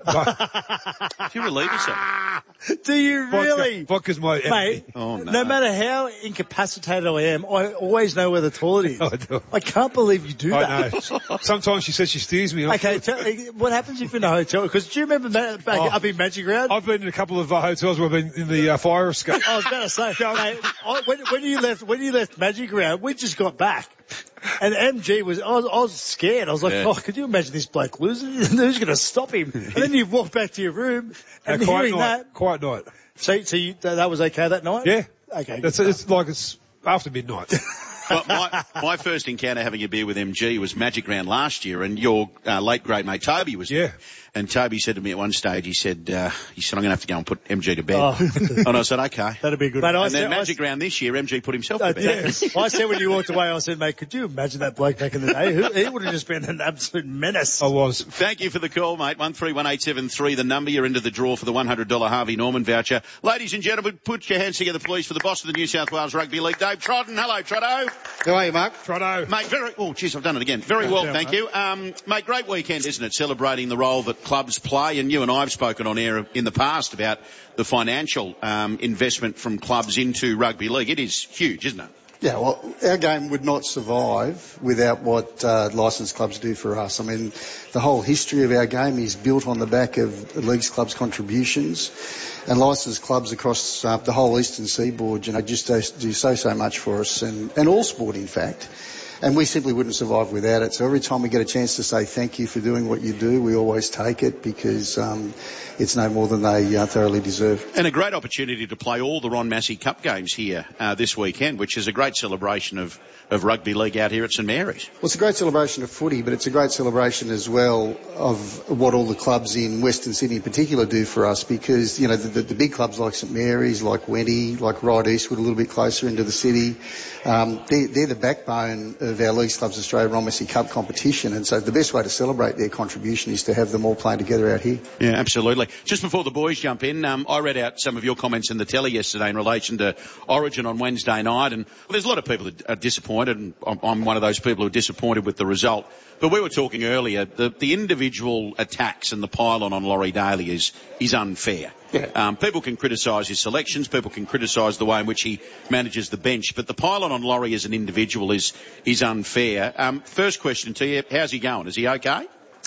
Speaker 1: Do you relieve yourself?
Speaker 5: Do you really?
Speaker 2: Vodka, vodka's my
Speaker 5: Mate,
Speaker 1: Oh, no.
Speaker 5: no matter how incapacitated I am, I always know where the toilet is.
Speaker 2: I do.
Speaker 5: I can't believe you do
Speaker 2: I
Speaker 5: that.
Speaker 2: know. Sometimes she says she steers me.
Speaker 5: Okay, tell, what happens if you're in a hotel? Because do you remember ma- back
Speaker 2: Oh.
Speaker 5: up in Magic Round?
Speaker 2: I've been in a couple of uh, hotels where I've been in the uh, fire escape.
Speaker 5: I was about to say, mate, I, when, when you left, when you left Magic Round, we just got back. And M G was, I was, I was scared. I was like,
Speaker 1: Yeah.
Speaker 5: oh, could you imagine this bloke losing? Who's going to stop him? And then you walk back to your room and
Speaker 2: A quiet
Speaker 5: hearing
Speaker 2: night.
Speaker 5: that.
Speaker 2: Quiet night.
Speaker 5: So, so you, that, that was okay that night?
Speaker 2: Yeah.
Speaker 5: Okay.
Speaker 2: It's, it's like it's after midnight.
Speaker 1: Well, my, my first encounter having a beer with M G was Magic Round last year, and your uh, late great mate Toby was there.
Speaker 2: Yeah.
Speaker 1: And Toby said to me at one stage, he said, uh, he said, I'm going to have to go and put M G to bed.
Speaker 5: Oh.
Speaker 1: And I said, okay.
Speaker 3: That'd be a good.
Speaker 5: Mate, I
Speaker 1: And then
Speaker 5: said- I
Speaker 1: Magic Round this year, M G put himself
Speaker 5: Uh,
Speaker 1: to bed.
Speaker 5: yeah. I said when you walked away, I said, mate, could you imagine that bloke back in the day? He he would have just been an absolute menace.
Speaker 2: I was.
Speaker 1: Thank you for the call, mate. one three one eight seven three, the number. You're into the draw for the one hundred dollars Harvey Norman voucher. Ladies and gentlemen, put your hands together, please, for the boss of the New South Wales Rugby League, Dave Trodden. Hello, Trotto.
Speaker 20: How are you, Mark?
Speaker 2: Trotto.
Speaker 1: Mate, very, oh, jeez, I've done it again. Very well,
Speaker 3: Yeah,
Speaker 1: thank
Speaker 3: mate.
Speaker 1: you. Um, mate, great weekend, isn't it? Celebrating the role that clubs play, and you and I have spoken on air in the past about the financial um, investment from clubs into rugby league. It is huge, isn't it?
Speaker 20: Yeah, well, our game would not survive without what uh, licensed clubs do for us. I mean, the whole history of our game is built on the back of the leagues clubs' contributions, and licensed clubs across uh, the whole eastern seaboard, you know, just do, do so, so much for us, and, and all sport, in fact. And we simply wouldn't survive without it. So every time we get a chance to say thank you for doing what you do, we always take it because um, it's no more than they uh, thoroughly deserve.
Speaker 1: And a great opportunity to play all the Ron Massey Cup games here uh, this weekend, which is a great celebration of, of rugby league out here at St Mary's.
Speaker 20: Well, it's a great celebration of footy, but it's a great celebration as well of what all the clubs in Western Sydney in particular do for us because, you know, the, the, the big clubs like St Mary's, like Wenty, like Ryde Eastwood, a little bit closer into the city, um, they're, they're the backbone of our Leagues Clubs Australia Ron Massey Cup competition, and so the best way to celebrate their contribution is to have them all playing together out here.
Speaker 1: Yeah, absolutely. Just before the boys jump in, um, I read out some of your comments in the telly yesterday in relation to Origin on Wednesday night, and well, there's a lot of people that are disappointed, and I'm, I'm one of those people who are disappointed with the result. But we were talking earlier, the, the individual attacks and the pylon on Laurie Daly is, is unfair.
Speaker 20: Yeah.
Speaker 1: Um, people can criticise his selections, people can criticise the way in which he manages the bench, but the pylon on Laurie as an individual is, is unfair. Um, first question to you, how's he going? Is he okay?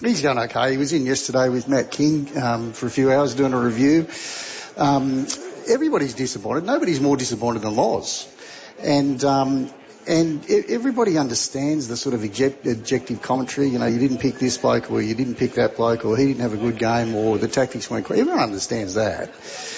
Speaker 20: He's going okay. He was in yesterday with Matt King um, for a few hours doing a review. Um, everybody's disappointed. Nobody's more disappointed than Loz. And um, and everybody understands the sort of object- objective commentary. You know, you didn't pick this bloke, or you didn't pick that bloke, or he didn't have a good game, or the tactics weren't correct. Everyone understands that.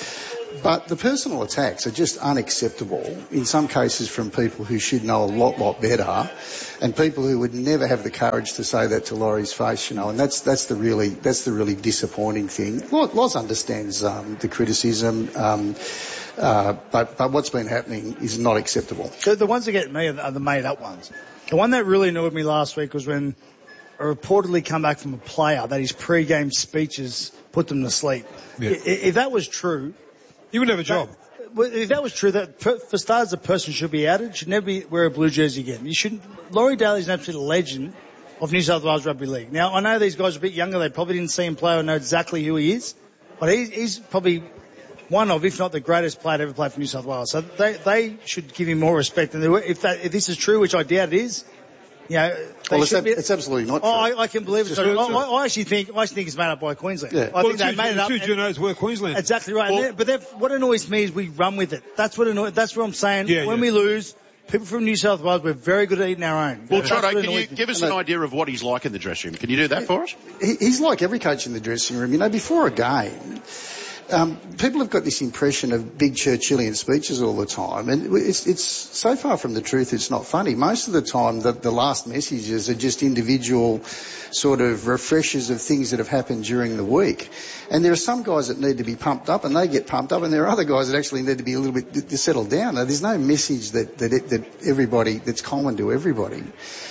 Speaker 20: But the personal attacks are just unacceptable, in some cases from people who should know a lot, lot better, and people who would never have the courage to say that to Laurie's face, you know, and that's that's the really that's the really disappointing thing. Loz understands um, the criticism, um, uh, but but what's been happening is not acceptable.
Speaker 5: So the ones that get me are the made-up ones. The one that really annoyed me last week was when I reportedly come back from a player that his pre-game speeches put them to sleep.
Speaker 2: Yeah.
Speaker 5: If that was true,
Speaker 2: he wouldn't have a job.
Speaker 5: That, if that was true, that for starters, the person should be outed. Should never be, wear a blue jersey again. You shouldn't. Laurie Daly's an absolute legend of New South Wales Rugby League. Now, I know these guys are a bit younger. They probably didn't see him play or know exactly who he is. But he's, he's probably one of, if not the greatest player to ever play for New South Wales. So they, they should give him more respect. And if, that, if this is true, which I doubt it is, you know,
Speaker 20: well, it's, ab- it's absolutely not true.
Speaker 5: Oh, I, I can believe it. So, I, I actually think I actually think it's made up by Queensland.
Speaker 20: Yeah.
Speaker 5: I
Speaker 2: well,
Speaker 5: think they
Speaker 2: two,
Speaker 5: made it up.
Speaker 2: Two Junos were Queensland.
Speaker 5: Exactly right.
Speaker 2: Well,
Speaker 5: but what annoys me is we run with it. That's what annoys. That's what I'm saying.
Speaker 2: Yeah,
Speaker 5: when
Speaker 2: yeah.
Speaker 5: we lose, people from New South Wales, we're very good at eating our own.
Speaker 1: Well,
Speaker 5: That's
Speaker 1: Trotto,
Speaker 5: what
Speaker 1: can you
Speaker 5: annoys me.
Speaker 1: give us an idea of what he's like in the dressing room? Can you do that for us?
Speaker 20: He, he's like every coach in the dressing room. You know, before a game, Um, people have got this impression of big Churchillian speeches all the time, and it's, it's so far from the truth it's not funny. Most of the time the, the last messages are just individual sort of refreshers of things that have happened during the week. And there are some guys that need to be pumped up and they get pumped up, and there are other guys that actually need to be a little bit to settle down. Now, there's no message that, that, it, that everybody, that's common to everybody.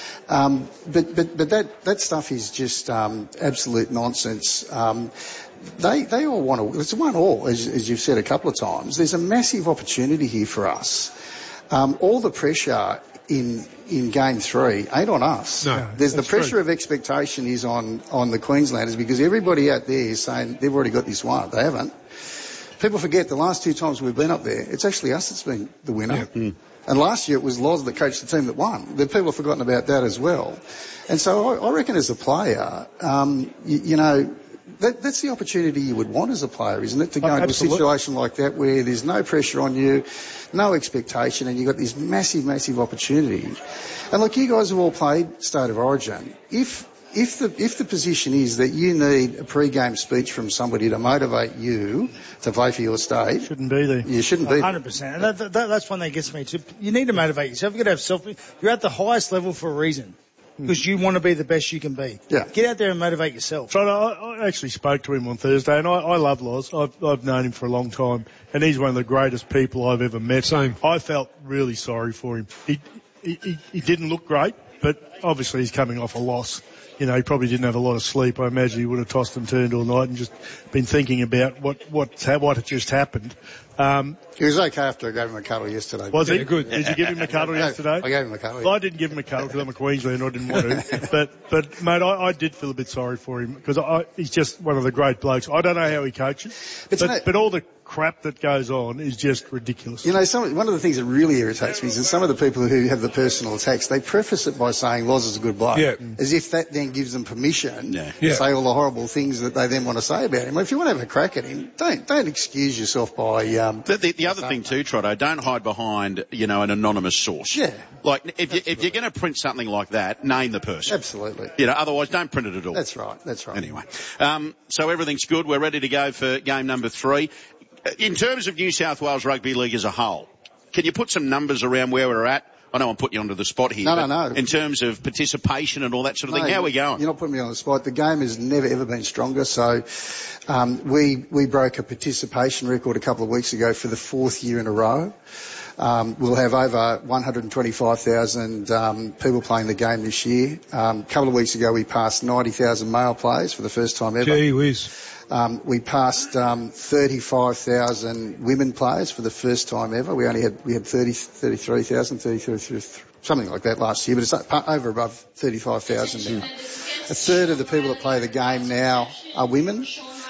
Speaker 20: Um, but, but, but that, that stuff is just, um, absolute nonsense. Um, They they all want to. It's one all, as, as you've said a couple of times. There's a massive opportunity here for us. Um, all the pressure in in game three ain't on us.
Speaker 2: No,
Speaker 20: There's the pressure
Speaker 2: true.
Speaker 20: of expectation is on on the Queenslanders, because everybody out there is saying they've already got this one. They haven't. People forget the last two times we've been up there, it's actually us that's been the winner.
Speaker 2: Yeah. Mm.
Speaker 20: And last year it was Loz that coached the team that won. The people have forgotten about that as well. And so I, I reckon as a player, um, you, you know. That, that's the opportunity you would want as a player, isn't it? To go
Speaker 3: Oh,
Speaker 20: into
Speaker 3: absolutely.
Speaker 20: a situation like that where there's no pressure on you, no expectation, and you've got this massive, massive opportunity. And look, you guys have all played State of Origin. If if the if the position is that you need a pre-game speech from somebody to motivate you to play for your state,
Speaker 3: Shouldn't be there.
Speaker 20: you shouldn't be.
Speaker 5: one hundred percent. And that, that, that's one that gets me too. You need to motivate yourself. You've got to have self. You're at the highest level for a reason. Because you want to be the best you can be.
Speaker 20: Yeah.
Speaker 5: Get out there and motivate yourself.
Speaker 3: So I, I actually spoke to him on Thursday, and I, I love Loz. I've, I've known him for a long time, and he's one of the greatest people I've ever met.
Speaker 2: Same.
Speaker 3: I felt really sorry for him. He, he, he, he didn't look great, but obviously he's coming off a loss. You know, he probably didn't have a lot of sleep. I imagine he would have tossed and turned all night and just been thinking about what what what had just happened. Um,
Speaker 20: He was okay after I gave him a cuddle yesterday.
Speaker 3: was
Speaker 2: Yeah,
Speaker 3: he?
Speaker 2: good.
Speaker 3: Did you give him a cuddle yesterday?
Speaker 20: I gave him a cuddle.
Speaker 3: Well, I didn't give him a cuddle because I'm a Queenslander. I didn't want to. But, but mate, I, I did feel a bit sorry for him because I, he's just one of the great blokes. I don't know how he coaches,
Speaker 20: But
Speaker 3: but,
Speaker 20: you know-
Speaker 3: but all the crap that goes on is just ridiculous.
Speaker 20: You know, some, one of the things that really irritates me is that some of the people who have the personal attacks, they preface it by saying Loz is a good bloke.
Speaker 2: Yeah.
Speaker 20: As if that then gives them permission
Speaker 1: Yeah.
Speaker 20: to
Speaker 2: Yeah.
Speaker 20: say all the horrible things that they then want to say about him. Well, if you want to have a crack at him, don't don't excuse yourself by... Um,
Speaker 1: The, the, the other thing too, Trotto, don't hide behind, you know, an anonymous source.
Speaker 20: Yeah.
Speaker 1: Like, if, you, if you're going to print something like that, name the person.
Speaker 20: Absolutely.
Speaker 1: You know, otherwise don't print it at all.
Speaker 20: That's right, that's right.
Speaker 1: Anyway, um, so everything's good. We're ready to go for game number three. In terms of New South Wales Rugby League as a whole, can you put some numbers around where we're at? I know I'm putting you onto the spot here.
Speaker 20: No,
Speaker 1: but
Speaker 20: no, no.
Speaker 1: In terms of participation and all that sort of
Speaker 20: No,
Speaker 1: thing, how are we going?
Speaker 20: You're not putting me on the spot. The game has never ever been stronger. So um, we we broke a participation record a couple of weeks ago for the fourth year in a row. Um, we'll have over one hundred twenty-five thousand um, people playing the game this year. Um, a couple of weeks ago we passed ninety thousand male players for the first time ever.
Speaker 2: Gee whiz.
Speaker 20: Um, we passed um, thirty-five thousand women players for the first time ever. We only had we had thirty, thirty-three thousand, thirty-three, something like that last year, but it's up, over above thirty-five thousand now. A third of the people that play the game now are women.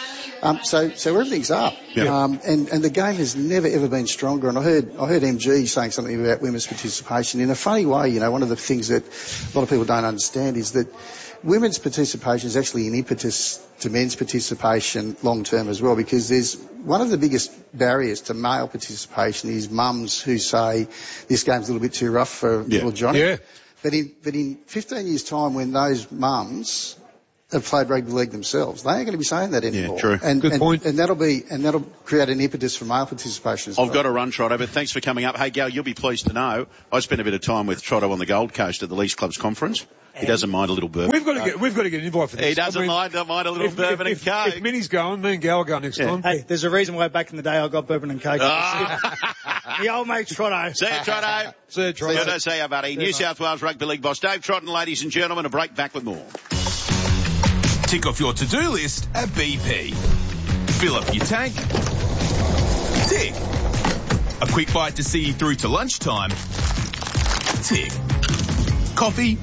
Speaker 20: Um, so, so everything's up.
Speaker 1: Yeah.
Speaker 20: Um, and, and the game has never ever been stronger. And I heard, I heard M G saying something about women's participation in a funny way. You know, one of the things that a lot of people don't understand is that women's participation is actually an impetus to men's participation long term as well, because there's one of the biggest barriers to male participation is mums who say this game's a little bit too rough for
Speaker 1: Yeah.
Speaker 20: little Johnny.
Speaker 2: Yeah.
Speaker 20: But in, but in fifteen years' time, when those mums have played rugby league themselves, they ain't going to be saying that anymore.
Speaker 1: Yeah, true.
Speaker 20: And,
Speaker 2: Good
Speaker 20: and,
Speaker 2: point.
Speaker 20: and that'll be, and that'll create an impetus for male participation as
Speaker 1: I've
Speaker 20: well.
Speaker 1: got to run, Trotto, but thanks for coming up. Hey, Gal, you'll be pleased to know I spent a bit of time with Trotto on the Gold Coast at the Leagues Clubs conference. He doesn't mind a little bourbon.
Speaker 2: We've got to get, we've got to get an invite for this.
Speaker 1: He doesn't
Speaker 2: I mean,
Speaker 1: mind, don't mind a little
Speaker 2: if,
Speaker 1: bourbon
Speaker 2: if,
Speaker 1: and
Speaker 2: if,
Speaker 1: coke.
Speaker 2: if Minnie's going, me and Gal go next
Speaker 1: Yeah.
Speaker 2: time.
Speaker 5: Hey, there's a reason why back in the day I got bourbon and coke.
Speaker 1: Ah.
Speaker 5: The old mate Trotto.
Speaker 1: See you, Trotto.
Speaker 2: See you, Trotto.
Speaker 1: Good to see you, buddy. New South Wales Rugby League boss Dave Trotton, ladies and gentlemen. A break, back with more.
Speaker 21: Tick off your to-do list at B P. Fill up your tank. Tick. A quick bite to see you through to lunchtime. Tick. Coffee.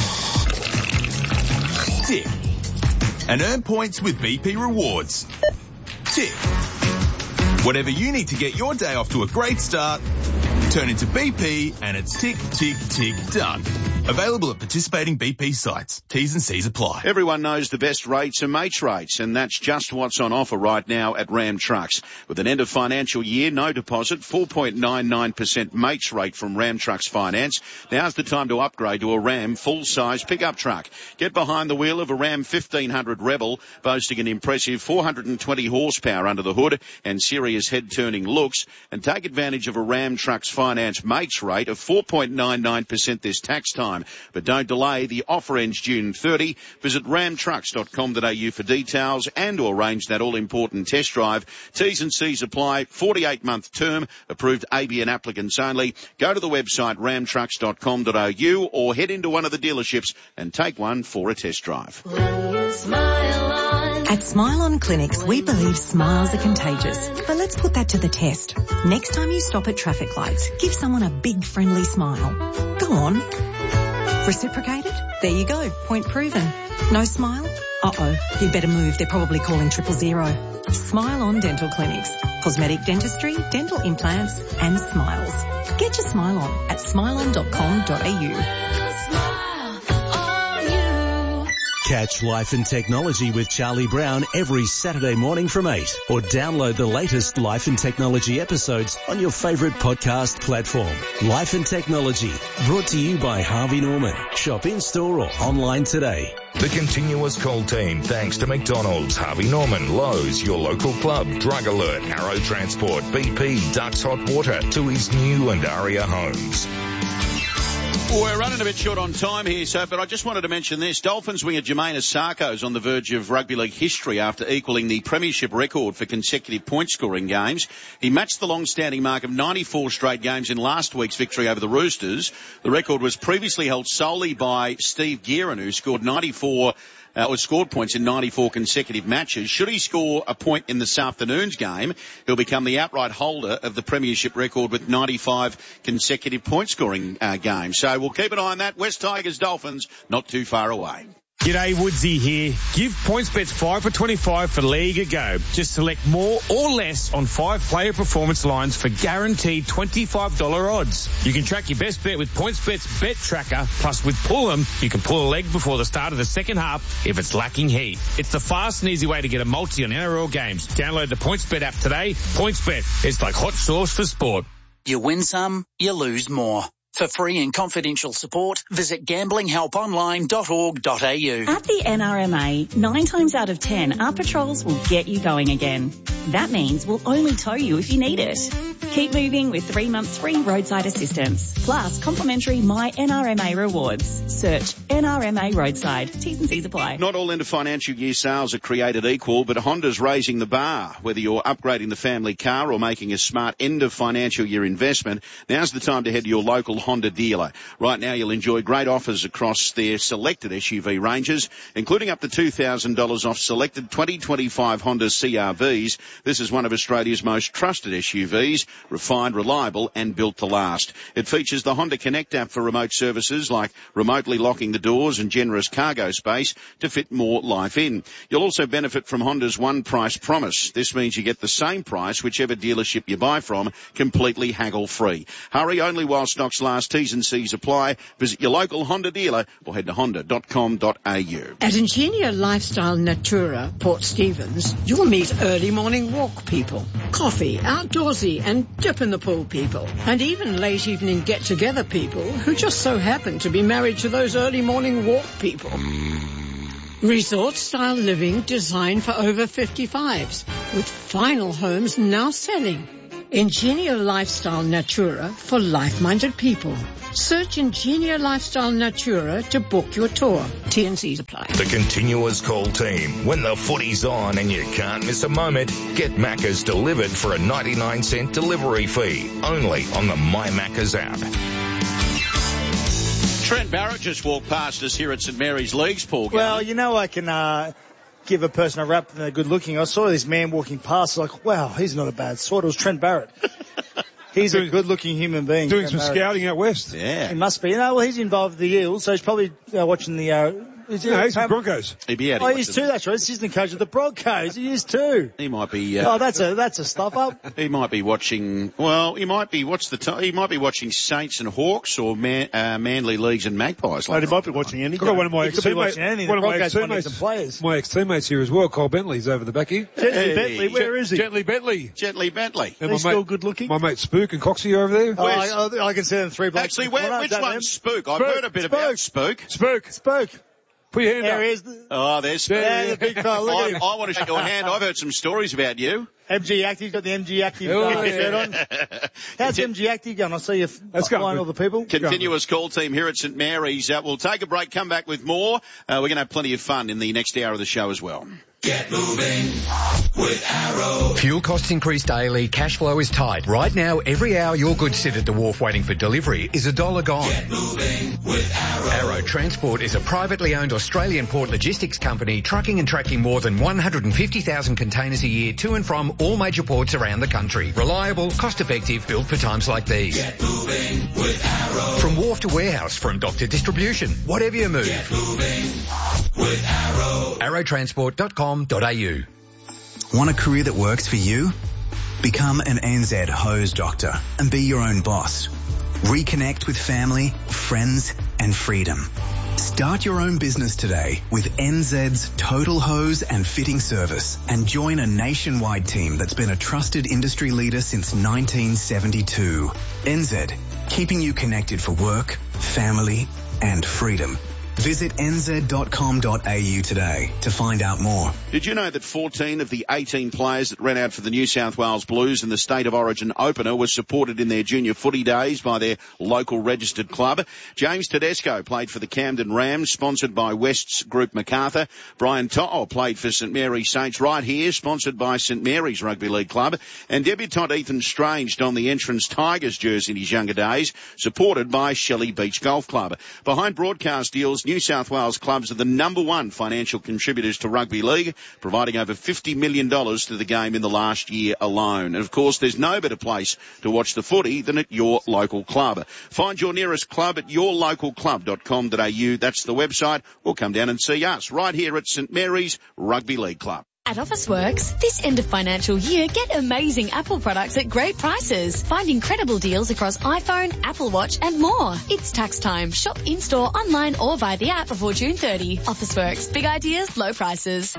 Speaker 21: Tick. And earn points with B P Rewards. Tick. Whatever you need to get your day off to a great start, turn into B P and it's tick, tick, tick, done. Available at participating B P sites. T's and C's apply.
Speaker 1: Everyone knows the best rates are mates rates, and that's just what's on offer right now at Ram Trucks. With an end of financial year, no deposit, four point nine nine percent mates rate from Ram Trucks Finance. Now's the time to upgrade to a Ram full-size pickup truck. Get behind the wheel of a Ram fifteen hundred Rebel, boasting an impressive four hundred twenty horsepower under the hood and serious head-turning looks, and take advantage of a Ram Trucks Finance mates rate of four point nine nine percent this tax time. But don't delay, the offer ends June thirtieth. Visit ram trucks dot com dot a u for details and or arrange that all-important test drive. T's and C's apply, forty-eight month term, approved A B N applicants only. Go to the website ram trucks dot com dot a u or head into one of the dealerships and take one for a test drive.
Speaker 22: At Smile On Clinics, we believe smiles are contagious. But let's put that to the test. Next time you stop at traffic lights, give someone a big friendly smile. Go on. Reciprocated? There you go. Point proven. No smile? Uh-oh. You'd better move. They're probably calling triple zero. Smile On Dental Clinics. Cosmetic dentistry, dental implants and smiles. Get your smile on at smile on dot com dot a u.
Speaker 17: Catch Life and Technology with Charlie Brown every Saturday morning from eight, or download the latest Life and Technology episodes on your favourite podcast platform. Life and Technology, brought to you by Harvey Norman. Shop in-store or online today.
Speaker 11: The continuous call team, thanks to McDonald's, Harvey Norman, Lowe's, your local club, Drug Alert, Arrow Transport, B P, Ducks Hot Water, to his new and Aria homes.
Speaker 1: Well, we're running a bit short on time here, so, but I just wanted to mention this. Dolphins winger Jermaine Asako is on the verge of rugby league history after equalling the premiership record for consecutive point-scoring games. He matched the long-standing mark of ninety-four straight games in last week's victory over the Roosters. The record was previously held solely by Steve Gearin, who scored ninety-four Uh, or scored points in ninety-four consecutive matches. Should he score a point in this afternoon's game, he'll become the outright holder of the premiership record with ninety-five consecutive point-scoring uh, games. So we'll keep an eye on that. West Tigers Dolphins, not too far away.
Speaker 23: G'day, Woodsy here. Give PointsBets five for twenty-five for League a go. Just select more or less on five player performance lines for guaranteed twenty-five dollars odds. You can track your best bet with PointsBet's Bet Tracker. Plus, with Pull'em, you can pull a leg before the start of the second half if it's lacking heat. It's the fast and easy way to get a multi on N R L games. Download the PointsBet app today. PointsBet, it's like hot sauce for sport.
Speaker 24: You win some, you lose more. For free and confidential support, visit gambling help online dot org dot a u.
Speaker 25: At the N R M A, nine times out of ten, our patrols will get you going again. That means we'll only tow you if you need it. Keep moving with three months free roadside assistance, plus complimentary My N R M A rewards. Search N R M A Roadside. T's and C's apply.
Speaker 1: Not all end of financial year sales are created equal, but Honda's raising the bar. Whether you're upgrading the family car or making a smart end of financial year investment, now's the time to head to your local Honda dealer. Right now you'll enjoy great offers across their selected S U V ranges, including up to two thousand dollars off selected twenty twenty-five Honda C R Vs This is one of Australia's most trusted S U Vs, refined, reliable and built to last. It features the Honda Connect app for remote services like remotely locking the doors and generous cargo space to fit more life in. You'll also benefit from Honda's one price promise. This means you get the same price whichever dealership you buy from, completely haggle free. Hurry only while stocks last. T's and C's apply. Visit your local Honda dealer or head to honda dot com dot a u.
Speaker 4: At Ingenia Lifestyle Natura, Port Stephens, you'll meet early morning walk people, coffee, outdoorsy and dip in the pool people, and even late evening get-together people who just so happen to be married to those early morning walk people. Resort-style living designed for over fifty-fives, with final homes now selling. Ingenia Lifestyle Natura for life-minded people. Search Ingenia Lifestyle Natura to book your tour. T and C's apply.
Speaker 11: The Continuous Call team. When the footy's on and you can't miss a moment, get Macca's delivered for a ninety-nine cent delivery fee. Only on the My Macca's app.
Speaker 1: Trent Barrett just walked past us here at St Mary's Leagues, Paul.
Speaker 5: Well, you know I can uh, give a person a rap and they're good looking. I saw this man walking past, like, wow, he's not a bad sort. It was Trent Barrett. He's doing, a good-looking human being.
Speaker 2: Doing
Speaker 5: Trent
Speaker 2: some
Speaker 5: Barrett.
Speaker 2: scouting out west.
Speaker 1: Yeah.
Speaker 5: He must be. You know, well, he's involved with the Eels, so he's probably uh, watching the... Uh, is
Speaker 2: no, he's the Broncos.
Speaker 1: He'd be out.
Speaker 5: Oh, he is too, that's right. He's assistant coach of the Broncos. He is too.
Speaker 1: He might be... Uh,
Speaker 5: oh, that's a that's a stuff up.
Speaker 1: He might be watching... Well, he might be... What's the time? He might be watching Saints and Hawks or Man, uh, Manly Leagues and Magpies.
Speaker 3: Like he might be watching any
Speaker 2: I've got one of my
Speaker 5: he could be
Speaker 2: ex-teammates,
Speaker 5: watching anything.
Speaker 2: one
Speaker 5: The
Speaker 2: of my
Speaker 5: Broncos wanted
Speaker 2: ex-teammates,
Speaker 5: some players.
Speaker 2: my ex-teammates here as well. Cole Bentley's over the back here.
Speaker 5: Gently
Speaker 1: Hey.
Speaker 5: Bentley, where is he?
Speaker 2: Gently Bentley.
Speaker 1: Gently Bentley.
Speaker 2: And
Speaker 5: He's
Speaker 2: my
Speaker 5: still
Speaker 2: mate,
Speaker 5: good looking.
Speaker 2: My mate Spook and Coxie are over there.
Speaker 5: Oh, I, I can see them three blokes.
Speaker 1: Actually, where, which one's Spook? I've
Speaker 2: Spook.
Speaker 1: heard a bit
Speaker 5: Spook.
Speaker 1: about Spook.
Speaker 2: Spook.
Speaker 5: Spoke.
Speaker 2: Put your hand
Speaker 5: There
Speaker 2: up.
Speaker 5: he is. The,
Speaker 1: Oh, there's Spook.
Speaker 5: yeah, the big fella. Look
Speaker 1: I,
Speaker 5: at him.
Speaker 1: I want to shake your hand. I've heard some stories about you.
Speaker 5: M G Active, he's got the M G Active
Speaker 2: Oh,
Speaker 5: uh,
Speaker 2: yeah.
Speaker 5: shirt on. How's M G Active going? I see you
Speaker 2: Let's go.
Speaker 5: flying all the people.
Speaker 1: Continuous Call team here at St Mary's. Uh, we'll take a break, come back with more. Uh, we're going to have plenty of fun in the next hour of the show as well.
Speaker 6: Get moving with Arrow.
Speaker 7: Fuel costs increase daily, cash flow is tight. Right now, every hour your goods sit at the wharf waiting for delivery is a dollar gone.
Speaker 6: Get moving with Arrow.
Speaker 7: Arrow Transport is a privately owned Australian port logistics company trucking and tracking more than one hundred fifty thousand containers a year to and from all major ports around the country. Reliable, cost-effective, built for times like these.
Speaker 6: Get moving with Arrow.
Speaker 7: From wharf to warehouse, from dock to distribution, whatever you move.
Speaker 6: Get moving with Arrow.
Speaker 7: arrow transport dot com dot a u.
Speaker 8: Want a career that works for you? Become an N Z hose doctor and be your own boss. Reconnect with family, friends and freedom. Start your own business today with N Z's Total Hose and Fitting Service and join a nationwide team that's been a trusted industry leader since nineteen seventy-two. N Z, keeping you connected for work, family and freedom. Visit n z dot com dot a u today to find out more.
Speaker 1: Did you know that fourteen of the eighteen players that ran out for the New South Wales Blues in the State of Origin opener were supported in their junior footy days by their local registered club? James Tedesco played for the Camden Rams, sponsored by West's Group Macarthur. Brian To'o played for St Mary's Saints right here, sponsored by St Mary's Rugby League Club. And debutant Ethan Strange donned the Entrance Tigers jersey in his younger days, supported by Shelley Beach Golf Club. Behind broadcast deals, New South Wales clubs are the number one financial contributors to rugby league, providing over fifty million dollars to the game in the last year alone. And of course, there's no better place to watch the footy than at your local club. Find your nearest club at your local club dot com dot a u. That's the website. Or come down and see us right here at St Mary's Rugby League Club.
Speaker 9: At Officeworks, this end of financial year, get amazing Apple products at great prices. Find incredible deals across iPhone, Apple Watch and more. It's tax time. Shop in-store, online or via the app before June thirtieth. Officeworks. Big ideas, low prices.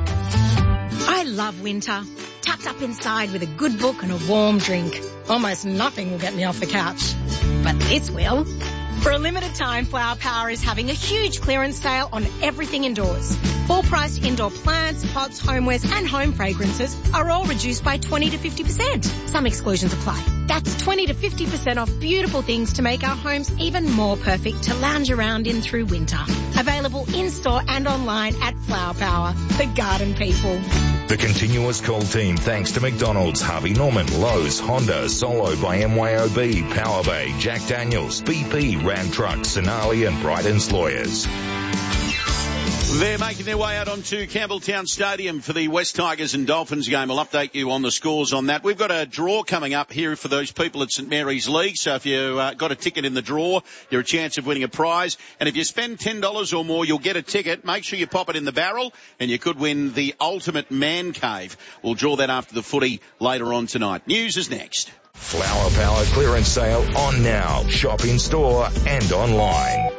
Speaker 26: I love winter. Tucked up inside with a good book and a warm drink. Almost nothing will get me off the couch. But this will. For a limited time, Flower Power is having a huge clearance sale on everything indoors. Full-priced indoor plants, pots, homewares and home fragrances are all reduced by twenty to fifty percent. Some exclusions apply. That's twenty to fifty percent off beautiful things to make our homes even more perfect to lounge around in through winter. Available in-store and online at Flower Power, the garden people.
Speaker 11: The Continuous Call team thanks to McDonald's, Harvey Norman, Lowe's, Honda, Solo by M Y O B, Power Bay, Jack Daniels, B P, Ram Trucks, Sonali and Bryden's Lawyers.
Speaker 1: They're making their way out onto Campbelltown Stadium for the West Tigers and Dolphins game. I'll update you on the scores on that. We've got a draw coming up here for those people at St Mary's League. So if you've uh, got a ticket in the draw, you're a chance of winning a prize. And if you spend ten dollars or more, you'll get a ticket. Make sure you pop it in the barrel and you could win the ultimate man cave. We'll draw that after the footy later on tonight. News is next.
Speaker 11: Flower Power clearance sale on now. Shop in store and online.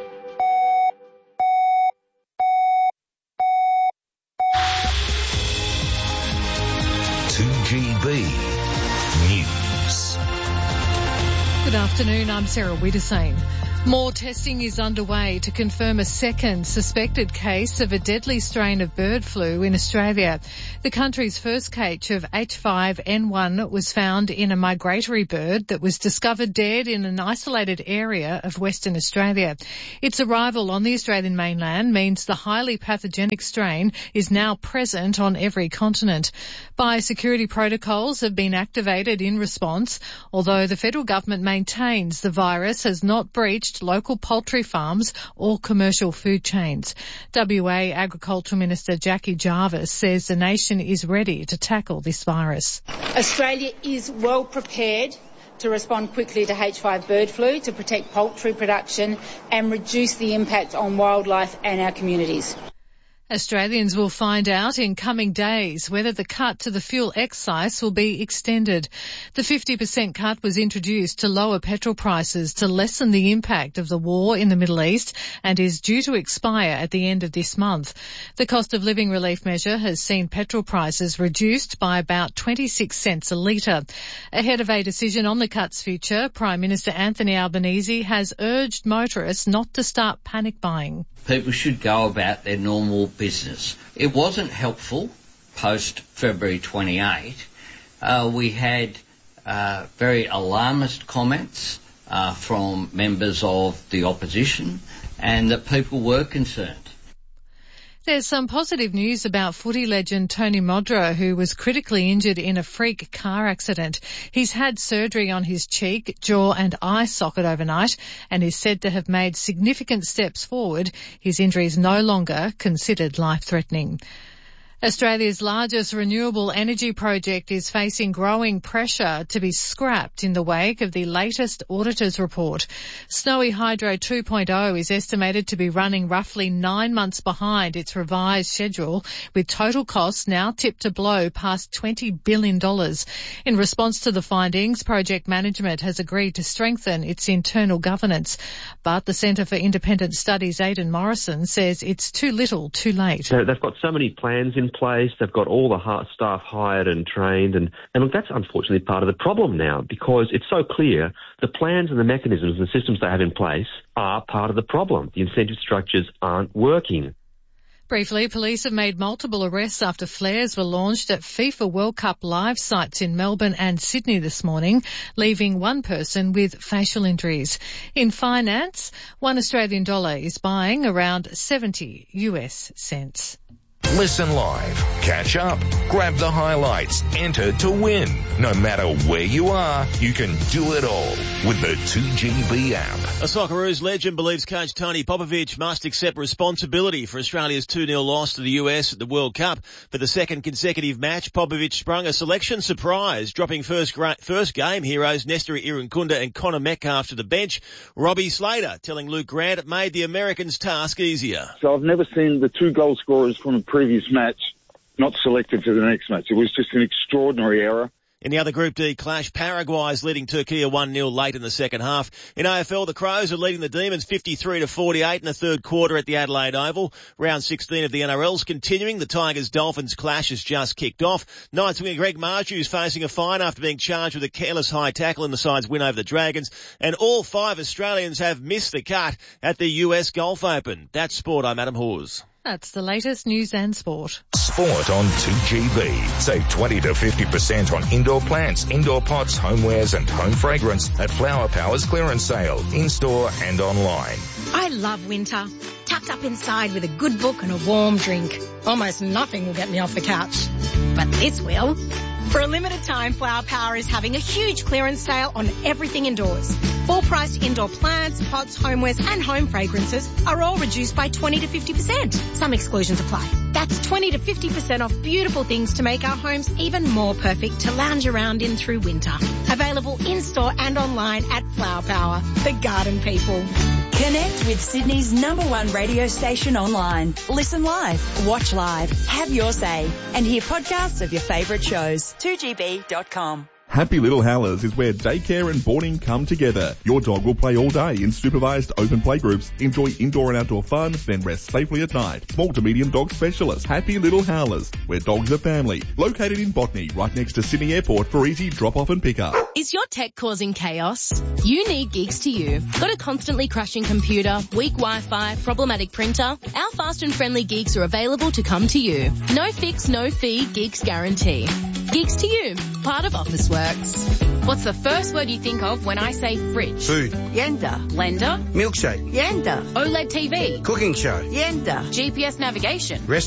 Speaker 11: two G B News.
Speaker 10: Good afternoon, I'm Sarah Wiedersame. More testing is underway to confirm a second suspected case of a deadly strain of bird flu in Australia. The country's first case of H five N one was found in a migratory bird that was discovered dead in an isolated area of Western Australia. Its arrival on the Australian mainland means the highly pathogenic strain is now present on every continent. Biosecurity protocols have been activated in response, although the federal government maintains the virus has not breached local poultry farms or commercial food chains. W A Agriculture Minister Jackie Jarvis says the nation is ready to tackle this virus.
Speaker 12: Australia is well prepared to respond quickly to H five bird flu to protect poultry production and reduce the impact on wildlife and our communities.
Speaker 10: Australians will find out in coming days whether the cut to the fuel excise will be extended. The fifty percent cut was introduced to lower petrol prices to lessen the impact of the war in the Middle East and is due to expire at the end of this month. The cost of living relief measure has seen petrol prices reduced by about twenty-six cents a litre. Ahead of a decision on the cut's future, Prime Minister Anthony Albanese has urged motorists not to start panic buying.
Speaker 13: People should go about their normal business. It wasn't helpful post-February twenty-eighth. Uh, we had uh, very alarmist comments uh, from members of the opposition and that people were concerned.
Speaker 10: There's some positive news about footy legend Tony Modra, who was critically injured in a freak car accident. He's had surgery on his cheek, jaw and eye socket overnight and is said to have made significant steps forward. His injury is no longer considered life-threatening. Australia's largest renewable energy project is facing growing pressure to be scrapped in the wake of the latest auditor's report. Snowy Hydro two point oh is estimated to be running roughly nine months behind its revised schedule, with total costs now tipped to blow past twenty billion dollars. In response to the findings, project management has agreed to strengthen its internal governance. But the Centre for Independent Studies, Aidan Morrison, says it's too little too late.
Speaker 14: So they've got so many plans in place. They've got all the staff hired and trained. And, and look, that's unfortunately part of the problem now, because it's so clear the plans and the mechanisms and the systems they have in place are part of the problem. The incentive structures aren't working.
Speaker 10: Briefly, police have made multiple arrests after flares were launched at FIFA World Cup live sites in Melbourne and Sydney this morning, leaving one person with facial injuries. In finance, one Australian dollar is buying around seventy US cents.
Speaker 11: Listen live, catch up, grab the highlights, enter to win. No matter where you are, you can do it all with the two G B app.
Speaker 15: A Socceroos legend believes coach Tony Popovic must accept responsibility for Australia's two nil loss to the U S at the World Cup. For the second consecutive match, Popovic sprung a selection surprise, dropping first gra- first game heroes Nestor Irankunda and Connor Metcalf to the bench. Robbie Slater telling Luke Grant it made the Americans' task easier.
Speaker 16: So I've never seen the two goal scorers from the previous match not selected for the next match. It was just an extraordinary error.
Speaker 15: In the other Group D clash, Paraguay is leading Turkey one nil late in the second half. In A F L, the Crows are leading the Demons fifty-three to forty-eight in the third quarter at the Adelaide Oval. Round sixteen of the N R L's continuing. The Tigers-Dolphins clash has just kicked off. Knights winger Greg Marju is facing a fine after being charged with a careless high tackle in the side's win over the Dragons. And all five Australians have missed the cut at the U S Golf Open. That's sport. I'm Adam Hawes.
Speaker 10: That's the latest news and sport.
Speaker 11: Sport on two G B. Save twenty to fifty percent on indoor plants, indoor pots, homewares and home fragrance at Flower Power's clearance sale, in-store and online.
Speaker 26: I love winter. Tucked up inside with a good book and a warm drink. Almost nothing will get me off the couch. But this will. For a limited time, Flower Power is having a huge clearance sale on everything indoors. Full-priced indoor plants, pots, homewares and home fragrances are all reduced by twenty to fifty percent. Some exclusions apply. That's twenty to fifty percent off beautiful things to make our homes even more perfect to lounge around in through winter. Available in-store and online at Flower Power, the garden people.
Speaker 17: Connect with Sydney's number one radio station online. Listen live, watch live, have your say, and hear podcasts of your favourite shows. two G B dot com.
Speaker 18: Happy Little Howlers is where daycare and boarding come together. Your dog will play all day in supervised open play groups, enjoy indoor and outdoor fun, then rest safely at night. Small to medium dog specialist, Happy Little Howlers, where dogs are family. Located in Botany, right next to Sydney Airport for easy drop-off and pick-up.
Speaker 19: Is your tech causing chaos? You need Geeks to You. Got a constantly crashing computer, weak Wi-Fi, problematic printer? Our fast and friendly Geeks are available to come to you. No fix, no fee, Geeks guarantee. Geeks to You, part of Officeworks. What's the first word you think of when I say fridge?
Speaker 20: Food.
Speaker 19: Yenda. Blender.
Speaker 20: Milkshake.
Speaker 19: Yenda. OLED T V.
Speaker 20: Cooking show.
Speaker 19: Yenda. G P S navigation.
Speaker 20: Restaurant.